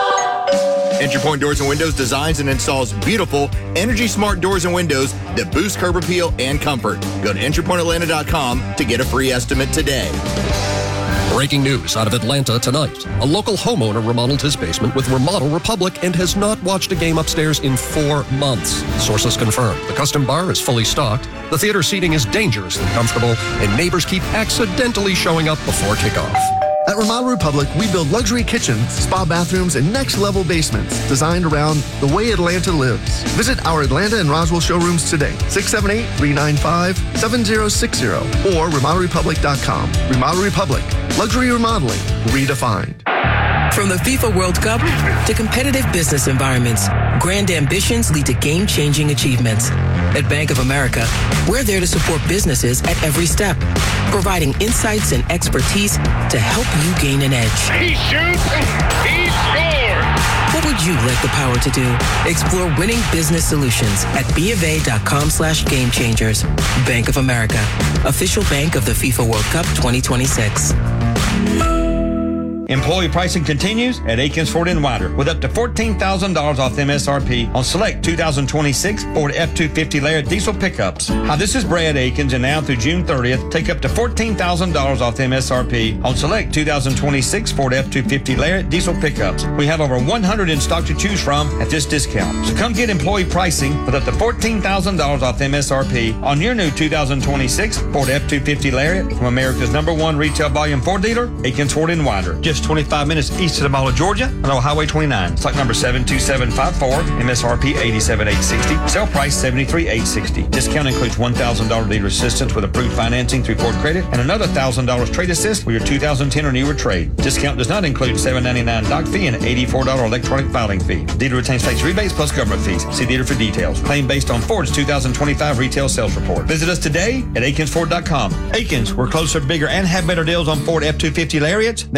Entry Point Doors and Windows designs and installs beautiful, energy-smart doors and windows that boost curb appeal and comfort. Go to entry point atlanta dot com to get a free estimate today. Breaking news out of Atlanta tonight. A local homeowner remodeled his basement with Remodel Republic and has not watched a game upstairs in four months. Sources confirm the custom bar is fully stocked, the theater seating is dangerously comfortable, and neighbors keep accidentally showing up before kickoff. At Remodel Republic, we build luxury kitchens, spa bathrooms, and next-level basements designed around the way Atlanta lives. Visit our Atlanta and Roswell showrooms today, six seven eight, three nine five, seven zero six zero, or remodel republic dot com. Remodel Republic, luxury remodeling, redefined. From the FIFA World Cup to competitive business environments, grand ambitions lead to game-changing achievements. At Bank of America, we're there to support businesses at every step, providing insights and expertise to help you gain an edge. He shoots, he scores! What would you like the power to do? Explore winning business solutions at BofA.com slash game changers. Bank of America, official bank of the FIFA World Cup twenty twenty-six. Employee pricing continues at Akins Ford and Winder with up to fourteen thousand dollars off M S R P on select two thousand twenty-six Ford F two fifty Lariat diesel pickups. Hi, this is Brad Akins, and now through June thirtieth, take up to fourteen thousand dollars off M S R P on select two thousand twenty-six Ford F two fifty Lariat diesel pickups. We have over one hundred in stock to choose from at this discount. So come get employee pricing with up to fourteen thousand dollars off M S R P on your new two thousand twenty-six Ford F two fifty Lariat from America's number one retail volume Ford dealer, Akins Ford and Winder. Just twenty-five minutes east of the Mall of Georgia on Highway twenty-nine. Stock number seven two seven five four, M S R P eighty-seven eight sixty, sale price seventy-three eight sixty. Discount includes one thousand dollars dealer assistance with approved financing through Ford Credit and another one thousand dollars trade assist for your two thousand ten or newer trade. Discount does not include seven ninety-nine doc fee and eighty-four dollars electronic filing fee. Dealer retains tax rebates plus government fees. See dealer for details. Claim based on Ford's two thousand twenty-five retail sales report. Visit us today at akins ford dot com. Akins, we're closer, bigger, and have better deals on Ford F two fifty Lariats than you think.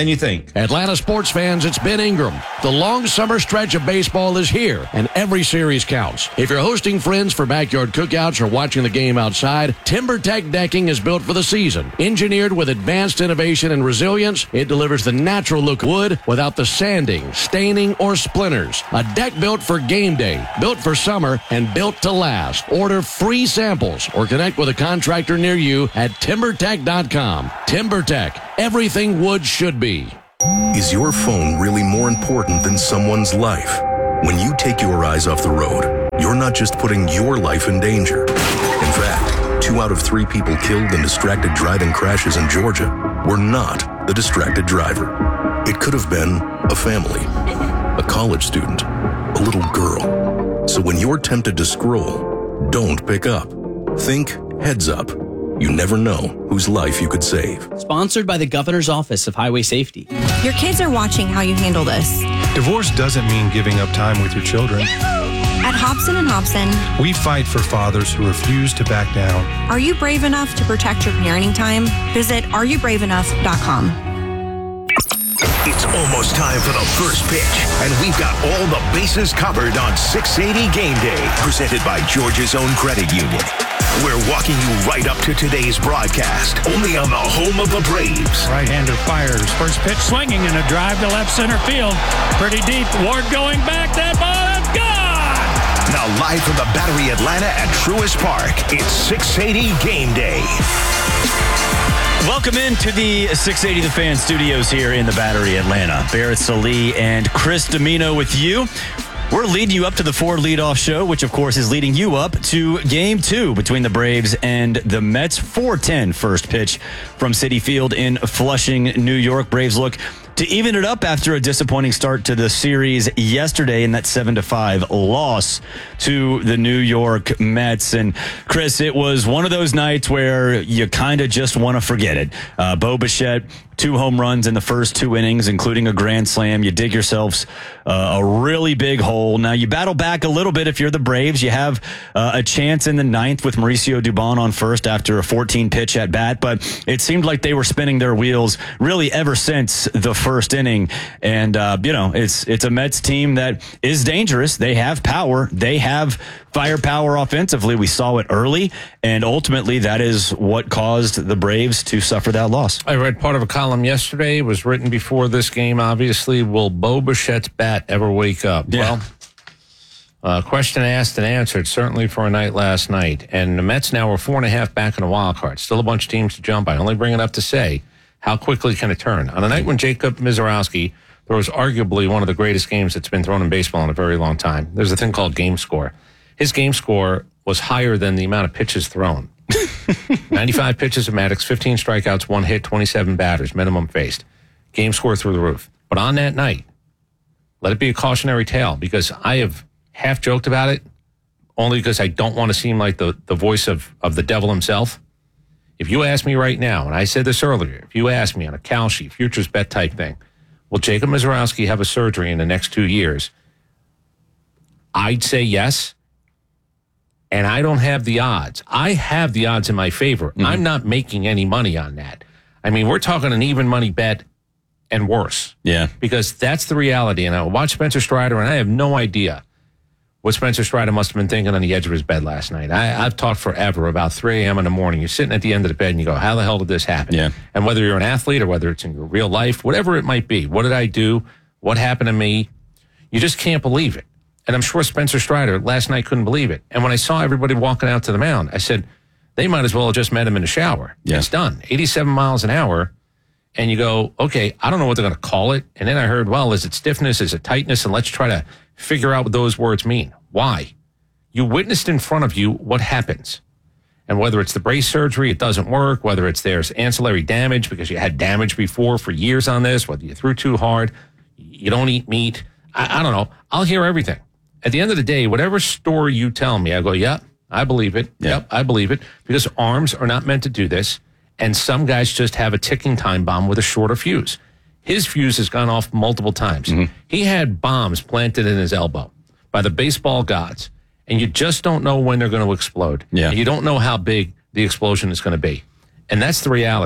Atlanta sports fans, it's Ben Ingram. The long summer stretch of baseball is here, and every series counts. If you're hosting friends for backyard cookouts or watching the game outside, TimberTech decking is built for the season. Engineered with advanced innovation and resilience, it delivers the natural look of wood without the sanding, staining, or splinters. A deck built for game day, built for summer, and built to last. Order free samples or connect with a contractor near you at timber tech dot com. TimberTech, everything wood should be. Is your phone really more important than someone's life? When you take your eyes off the road, you're not just putting your life in danger. In fact, two out of three people killed in distracted driving crashes in Georgia were not the distracted driver. It could have been a family, a college student, a little girl. So when you're tempted to scroll, don't pick up. Think heads up. You never know whose life you could save. Sponsored by the Governor's Office of Highway Safety. Your kids are watching how you handle this. Divorce doesn't mean giving up time with your children. At Hobson and Hobson, We fight for fathers who refuse to back down. are you brave enough to protect your parenting time? Visit are you brave enough dot com. It's almost time for the first pitch, and we've got all the bases covered on six eighty Game Day, presented by Georgia's Own Credit Union. We're walking you right up to today's broadcast, only on the home of the Braves. Right-hander fires. First pitch swinging and a drive to left center field. Pretty deep. Ward going back. That ball is gone! Now live from the Battery Atlanta at Truist Park, it's six eighty Game Day. Welcome into the six eighty The Fan studios here in the Battery Atlanta. Barrett Salee and Chris Domino with you. We're leading you up to the Ford Leadoff Show, which, of course, is leading you up to Game two between the Braves and the Mets. four ten first pitch from Citi Field in Flushing, New York. Braves look to even it up after a disappointing start to the series yesterday in that seven to five loss to the New York Mets. And Chris, it was one of those nights where you kind of just want to forget it. Uh, Bo Bichette, two home runs in the first two innings, including a grand slam. You dig yourselves uh, a really big hole. Now, you battle back a little bit if you're the Braves. You have uh, a chance in the ninth with Mauricio Dubon on first after a fourteen pitch at bat, but it seemed like they were spinning their wheels really ever since the first inning. And, uh, you know, it's, it's a Mets team that is dangerous. They have power. They have firepower offensively. We saw it early, and ultimately that is what caused the Braves to suffer that loss. I read part of a column yesterday. It was written before this game, obviously. Will Bo Bichette's bat ever wake up? Yeah. Well, uh, question asked and answered, certainly for a night last night. And the Mets now are four and a half back in the wild card. Still a bunch of teams to jump. I only bring it up to say, how quickly can it turn? On a night when Jacob Mizorowski throws arguably one of the greatest games that's been thrown in baseball in a very long time, there's a thing called game score. His game score was higher than the amount of pitches thrown. ninety-five pitches of Maddox, fifteen strikeouts, one hit, twenty-seven batters, minimum faced. Game score through the roof. But on that night, let it be a cautionary tale, because I have half joked about it, only because I don't want to seem like the, the voice of, of the devil himself. If you ask me right now, and I said this earlier, if you ask me on a Cal sheet, futures bet type thing, will Jacob Mizorowski have a surgery in the next two years? I'd say yes. And I don't have the odds. I have the odds in my favor. Mm-hmm. I'm not making any money on that. I mean, we're talking an even money bet and worse. Yeah. Because that's the reality. And I watch Spencer Strider, and I have no idea what Spencer Strider must have been thinking on the edge of his bed last night. I, I've talked forever about three a.m. in the morning. You're sitting at the end of the bed, and you go, how the hell did this happen? Yeah. And whether you're an athlete or whether it's in your real life, whatever it might be, what did I do? What happened to me? You just can't believe it. And I'm sure Spencer Strider last night couldn't believe it. And when I saw everybody walking out to the mound, I said, they might as well have just met him in the shower. Yeah. It's done. eighty-seven miles an hour. And you go, okay, I don't know what they're going to call it. And then I heard, well, is it stiffness? Is it tightness? And let's try to figure out what those words mean. Why? You witnessed in front of you what happens. And whether it's the brace surgery, it doesn't work. Whether it's there's ancillary damage because you had damage before for years on this, whether you threw too hard, you don't eat meat. I, I don't know. I'll hear everything. At the end of the day, whatever story you tell me, I go, yep, I believe it. Yeah. Yep, I believe it. Because arms are not meant to do this. And some guys just have a ticking time bomb with a shorter fuse. His fuse has gone off multiple times. Mm-hmm. He had bombs planted in his elbow by the baseball gods. And you just don't know when they're going to explode. Yeah. And you don't know how big the explosion is going to be. And that's the reality.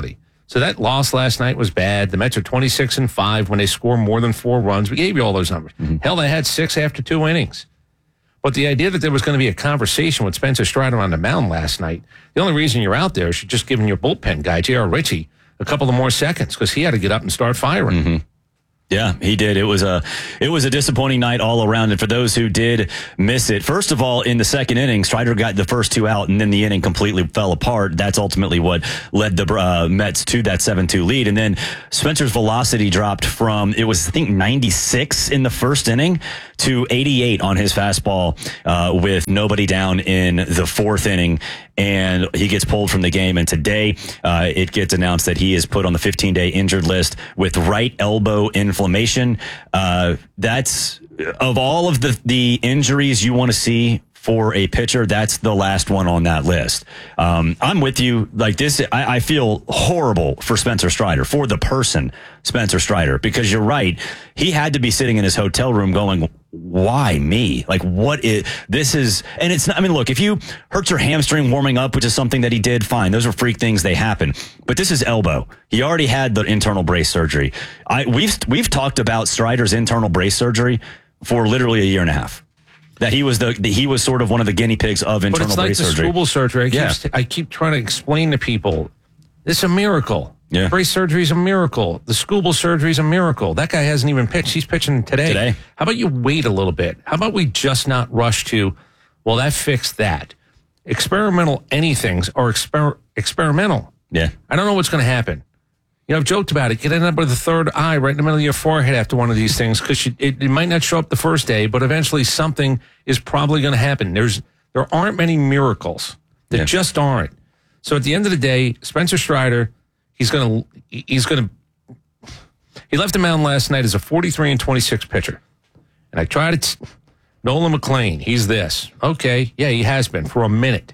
So that loss last night was bad. The Mets are twenty-six and five when they score more than four runs. We gave you all those numbers. Mm-hmm. Hell, they had six after two innings. But the idea that there was going to be a conversation with Spencer Strider on the mound last night, the only reason you're out there is you're just giving your bullpen guy, J R. Ritchie, a couple of more seconds because he had to get up and start firing. Mm-hmm. Yeah, he did. It was a it was a disappointing night all around. And for those who did miss it, first of all, in the second inning, Strider got the first two out, and then the inning completely fell apart. That's ultimately what led the uh, Mets to that seven two lead. And then Spencer's velocity dropped from, it was, I think, ninety-six in the first inning to eighty-eight on his fastball uh, with nobody down in the fourth inning. And he gets pulled from the game. And today uh, it gets announced that he is put on the fifteen-day injured list with right elbow inflammation. Uh, that's, of all of the, the injuries you want to see for a pitcher, that's the last one on that list. Um, I'm with you. Like this, I, I feel horrible for Spencer Strider, for the person Spencer Strider, because you're right. He had to be sitting in his hotel room going, why me? Like, what is this is, and it's not, I mean, look, if you hurt your hamstring warming up, which is something that he did, fine. Those are freak things. They happen. But this is elbow. He already had the internal brace surgery. I, we've, we've talked about Strider's internal brace surgery for literally a year and a half. That he was the, the he was sort of one of the guinea pigs of internal but it's like brace the surgery. Scooble surgery. I keep, Yeah. I keep trying to explain to people, it's a miracle. Yeah. Brace surgery is a miracle. The Scooble surgery is a miracle. That guy hasn't even pitched. He's pitching today. Today. How about you wait a little bit? How about we just not rush to, well, that fixed that. Experimental anythings are exper- experimental. Yeah. I don't know what's going to happen. You know, I've joked about it. Get end up with a third eye right in the middle of your forehead after one of these things because it, it might not show up the first day, but eventually something is probably going to happen. There's There aren't many miracles. There Yeah. just aren't. So at the end of the day, Spencer Strider, he's going to, he's going to, he left the mound last night as a forty-three and twenty-six pitcher. And I tried to, t- Nolan McLean, he's this. Okay, yeah, he has been for a minute.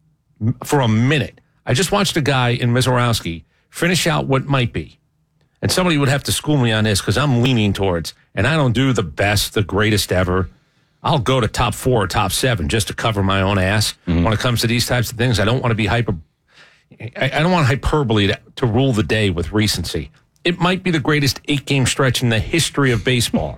M- For a minute. I just watched a guy in Mizorowski finish out what might be. And somebody would have to school me on this because I'm leaning towards, and I don't do the best, the greatest ever. I'll go to top four or top seven just to cover my own ass mm-hmm. when it comes to these types of things. I don't want to be hyper. I, I don't want hyperbole to, to rule the day with recency. It might be the greatest eight-game stretch in the history of baseball.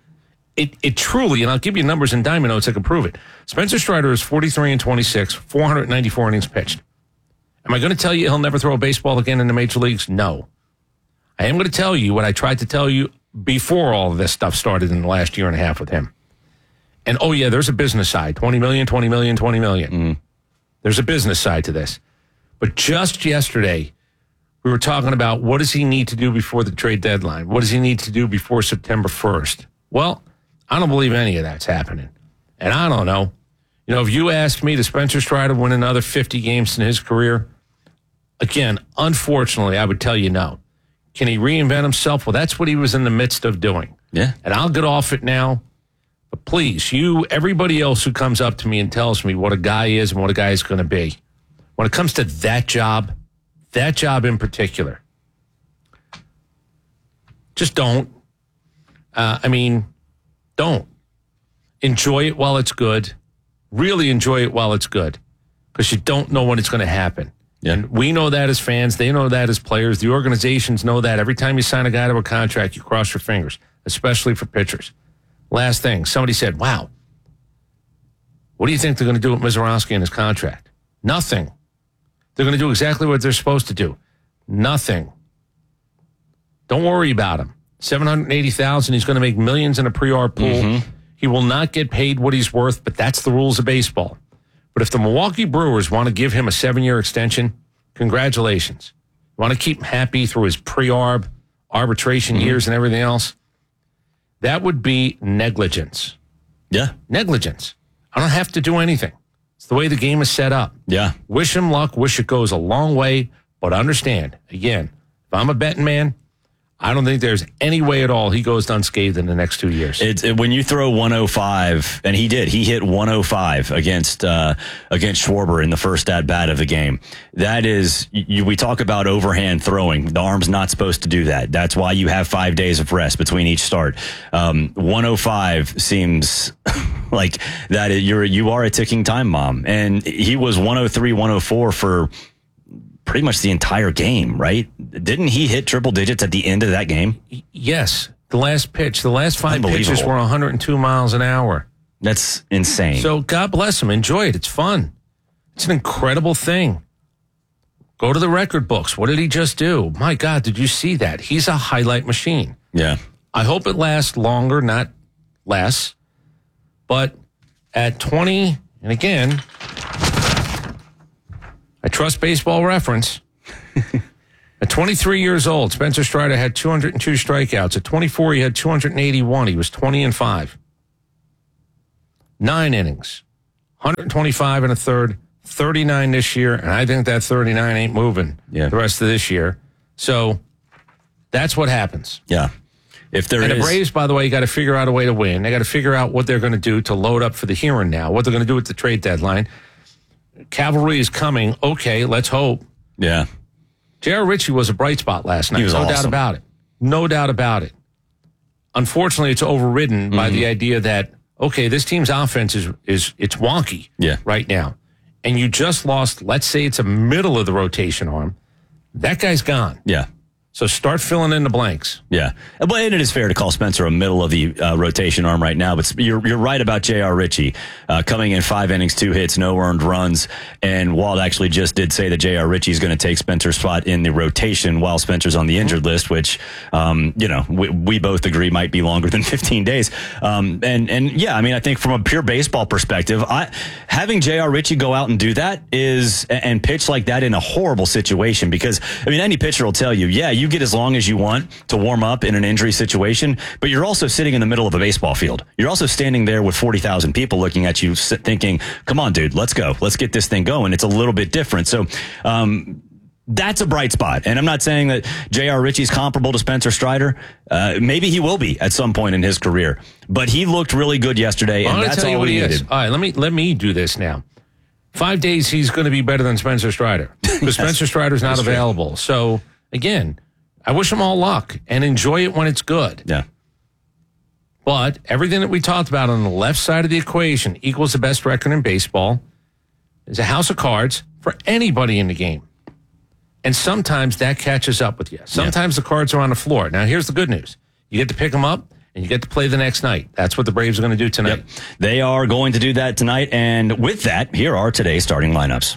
It it truly, and I'll give you numbers and diamond notes that can prove it. Spencer Strider is forty-three and twenty-six, four hundred ninety-four innings pitched. Am I going to tell you he'll never throw a baseball again in the major leagues? No. I am going to tell you what I tried to tell you before all of this stuff started in the last year and a half with him. And, oh, yeah, there's a business side. twenty million, twenty million, twenty million. Mm. There's a business side to this. But just yesterday, we were talking about what does he need to do before the trade deadline? What does he need to do before September first? Well, I don't believe any of that's happening. And I don't know. You know, if you asked me, does Spencer Strider win another fifty games in his career? Again, unfortunately, I would tell you no. Can he reinvent himself? Well, that's what he was in the midst of doing. Yeah. And I'll get off it now. But please, you, everybody else who comes up to me and tells me what a guy is and what a guy is going to be, when it comes to that job, that job in particular, just don't. Uh, I mean, don't. Enjoy it while it's good. Really enjoy it while it's good, because you don't know when it's going to happen. Yeah. And we know that as fans. They know that as players. The organizations know that. Every time you sign a guy to a contract, you cross your fingers, especially for pitchers. Last thing, somebody said, wow, what do you think they're going to do with Mizorowski and his contract? Nothing. They're going to do exactly what they're supposed to do. Nothing. Don't worry about him. seven hundred eighty thousand dollars, he's going to make millions in a pre-arb pool. Mm-hmm. He will not get paid what he's worth, but that's the rules of baseball. But if the Milwaukee Brewers want to give him a seven-year extension, congratulations. Want to keep him happy through his pre-arb, arbitration mm-hmm. years and everything else? That would be negligence. Yeah. Negligence. I don't have to do anything. It's the way the game is set up. Yeah. Wish him luck. Wish it goes a long way. But understand, again, if I'm a betting man, I don't think there's any way at all he goes unscathed in the next two years. It's it, when you throw one oh five, and he did. He hit one oh five against uh, against Schwarber in the first at bat of the game. That is, you, we talk about overhand throwing. The arm's not supposed to do that. That's why you have five days of rest between each start. Um, one oh five seems like that. You're you are a ticking time bomb, and he was one oh three, one oh four for pretty much the entire game, right? Didn't he hit triple digits at the end of that game? Yes. The last pitch, the last five pitches were one hundred two miles an hour. That's insane. So God bless him. Enjoy it. It's fun. It's an incredible thing. Go to the record books. What did he just do? My God, did you see that? He's a highlight machine. Yeah. I hope it lasts longer, not less. But at twenty, and again, I trust Baseball Reference. At twenty-three years old, Spencer Strider had two hundred two strikeouts. At twenty-four, he had two hundred eighty-one. He was twenty and five. Nine innings, one hundred twenty-five and a third, thirty-nine this year, and I think that thirty-nine ain't moving yeah. the rest of this year. So that's what happens. Yeah. If there and is... the Braves, by the way, got to figure out a way to win. They got to figure out what they're going to do to load up for the here and now, what they're going to do with the trade deadline. Cavalry is coming. Okay, let's hope. Yeah. J R. Ritchie was a bright spot last night. He was no awesome. doubt about it. No doubt about it. Unfortunately, it's overridden mm-hmm. by the idea that, okay, this team's offense is, is it's wonky yeah. right now. And you just lost, let's say it's a middle of the rotation arm. That guy's gone. Yeah. So start filling in the blanks. Yeah. But it is fair to call Spencer a middle of the uh, rotation arm right now. But you're you're right about J R. Ritchie uh, coming in five innings, two hits, no earned runs. And Walt actually just did say that J R. Ritchie is going to take Spencer's spot in the rotation while Spencer's on the injured mm-hmm. list, which, um, you know, we, we both agree might be longer than fifteen days. Um, and, and yeah, I mean, I think from a pure baseball perspective, I, having J R. Ritchie go out and do that is and pitch like that in a horrible situation because, I mean, any pitcher will tell you, yeah, you You get as long as you want to warm up in an injury situation, but you're also sitting in the middle of a baseball field. You're also standing there with forty thousand people looking at you thinking, come on, dude, let's go. Let's get this thing going. It's a little bit different. So, um, that's a bright spot. And I'm not saying that J R. Ritchie's comparable to Spencer Strider. Uh, maybe he will be at some point in his career, but he looked really good yesterday. And that's tell you all what we he needed. Is. All right, let me, let me do this now. Five days, he's going to be better than Spencer Strider because Spencer Strider's not available. True. So again, I wish them all luck and enjoy it when it's good. Yeah. But everything that we talked about on the left side of the equation equals the best record in baseball is a house of cards for anybody in the game. And sometimes that catches up with you. Sometimes yeah. the cards are on the floor. Now, here's the good news. You get to pick them up and you get to play the next night. That's what the Braves are going to do tonight. Yep. They are going to do that tonight. And with that, here are today's starting lineups.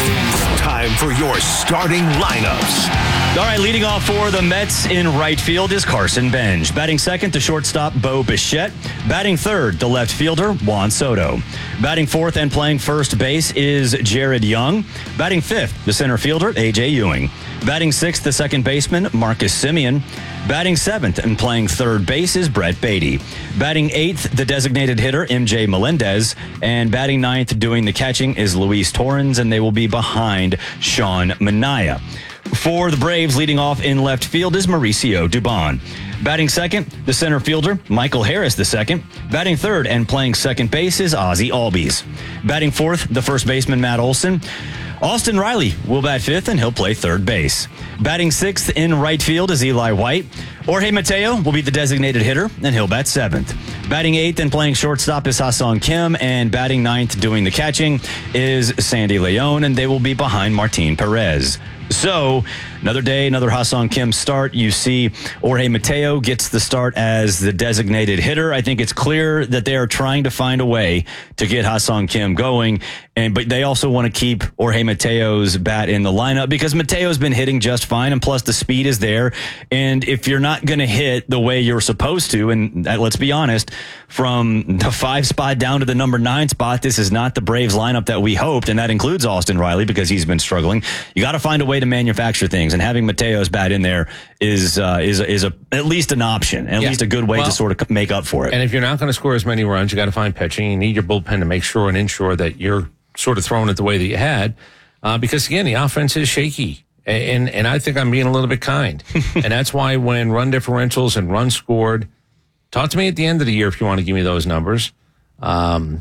Time for your starting lineups. All right, leading off for the Mets in right field is Carson Bench. Batting second, the shortstop, Bo Bichette. Batting third, the left fielder, Juan Soto. Batting fourth and playing first base is Jared Young. Batting fifth, the center fielder, A J Ewing. Batting sixth, the second baseman, Marcus Semien. Batting seventh and playing third base is Brett Beatty. Batting eighth, the designated hitter, M J Melendez. And batting ninth, doing the catching, is Luis Torrens, and they will be behind Sean Manaea. For the Braves, leading off in left field is Mauricio Dubon. Batting second, the center fielder, Michael Harris the second. Batting third and playing second base is Ozzie Albies. Batting fourth, the first baseman, Matt Olson. Austin Riley will bat fifth, and he'll play third base. Batting sixth in right field is Eli White. Jorge Mateo will be the designated hitter, and he'll bat seventh. Batting eighth and playing shortstop is Ha-Seong Kim, and batting ninth doing the catching is Sandy Leon, and they will be behind Martin Perez. So, another day, another Ha-Seong Kim start. You see Jorge Mateo gets the start as the designated hitter. I think it's clear that they are trying to find a way to get Ha-Seong Kim going, and but they also want to keep Jorge Mateo's bat in the lineup because Mateo's been hitting just fine, and plus the speed is there. And if you're not going to hit the way you're supposed to, and that, let's be honest, from the five spot down to the number nine spot, this is not the Braves lineup that we hoped, and that includes Austin Riley because he's been struggling. You got to find a way to manufacture things, and having Mateo's bat in there is uh, is is a at least an option, at yeah. least a good way well, to sort of make up for it. And if you're not going to score as many runs, you got to find pitching. You need your bullpen to make sure and ensure that you're sort of throwing it the way that you had, uh, because again, the offense is shaky, and and I think I'm being a little bit kind, and that's why when run differentials and runs scored, talk to me at the end of the year if you want to give me those numbers. Um,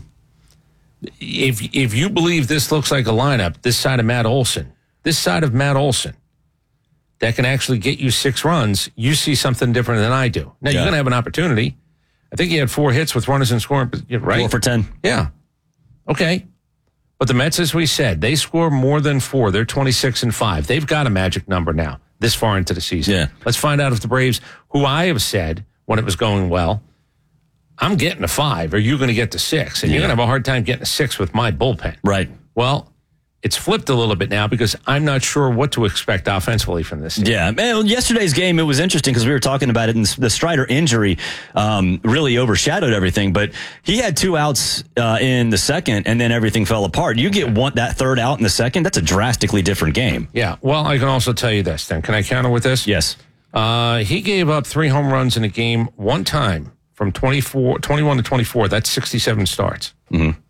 if if you believe this looks like a lineup, this side of Matt Olson. This side of Matt Olson that can actually get you six runs, you see something different than I do. Now, yeah. you're going to have an opportunity. I think he had four hits with runners in scoring, right? Four for ten. Yeah. Okay. But the Mets, as we said, they score more than four. They're twenty-six and five. They've got a magic number now, this far into the season. Yeah. Let's find out if the Braves, who I have said when it was going well, I'm getting a five. Are you going to get to six? And Yeah. you're going to have a hard time getting a six with my bullpen. Right. Well, it's flipped a little bit now because I'm not sure what to expect offensively from this team. Yeah, man, yesterday's game, it was interesting because we were talking about it, and the Strider injury um, really overshadowed everything, but he had two outs uh, in the second, and then everything fell apart. You get one that third out in the second, that's a drastically different game. Yeah, well, I can also tell you this then. Can I counter with this? Yes. Uh, he gave up three home runs in a game one time from twenty-four, twenty-one to twenty-four. That's sixty-seven starts. Mm-hmm.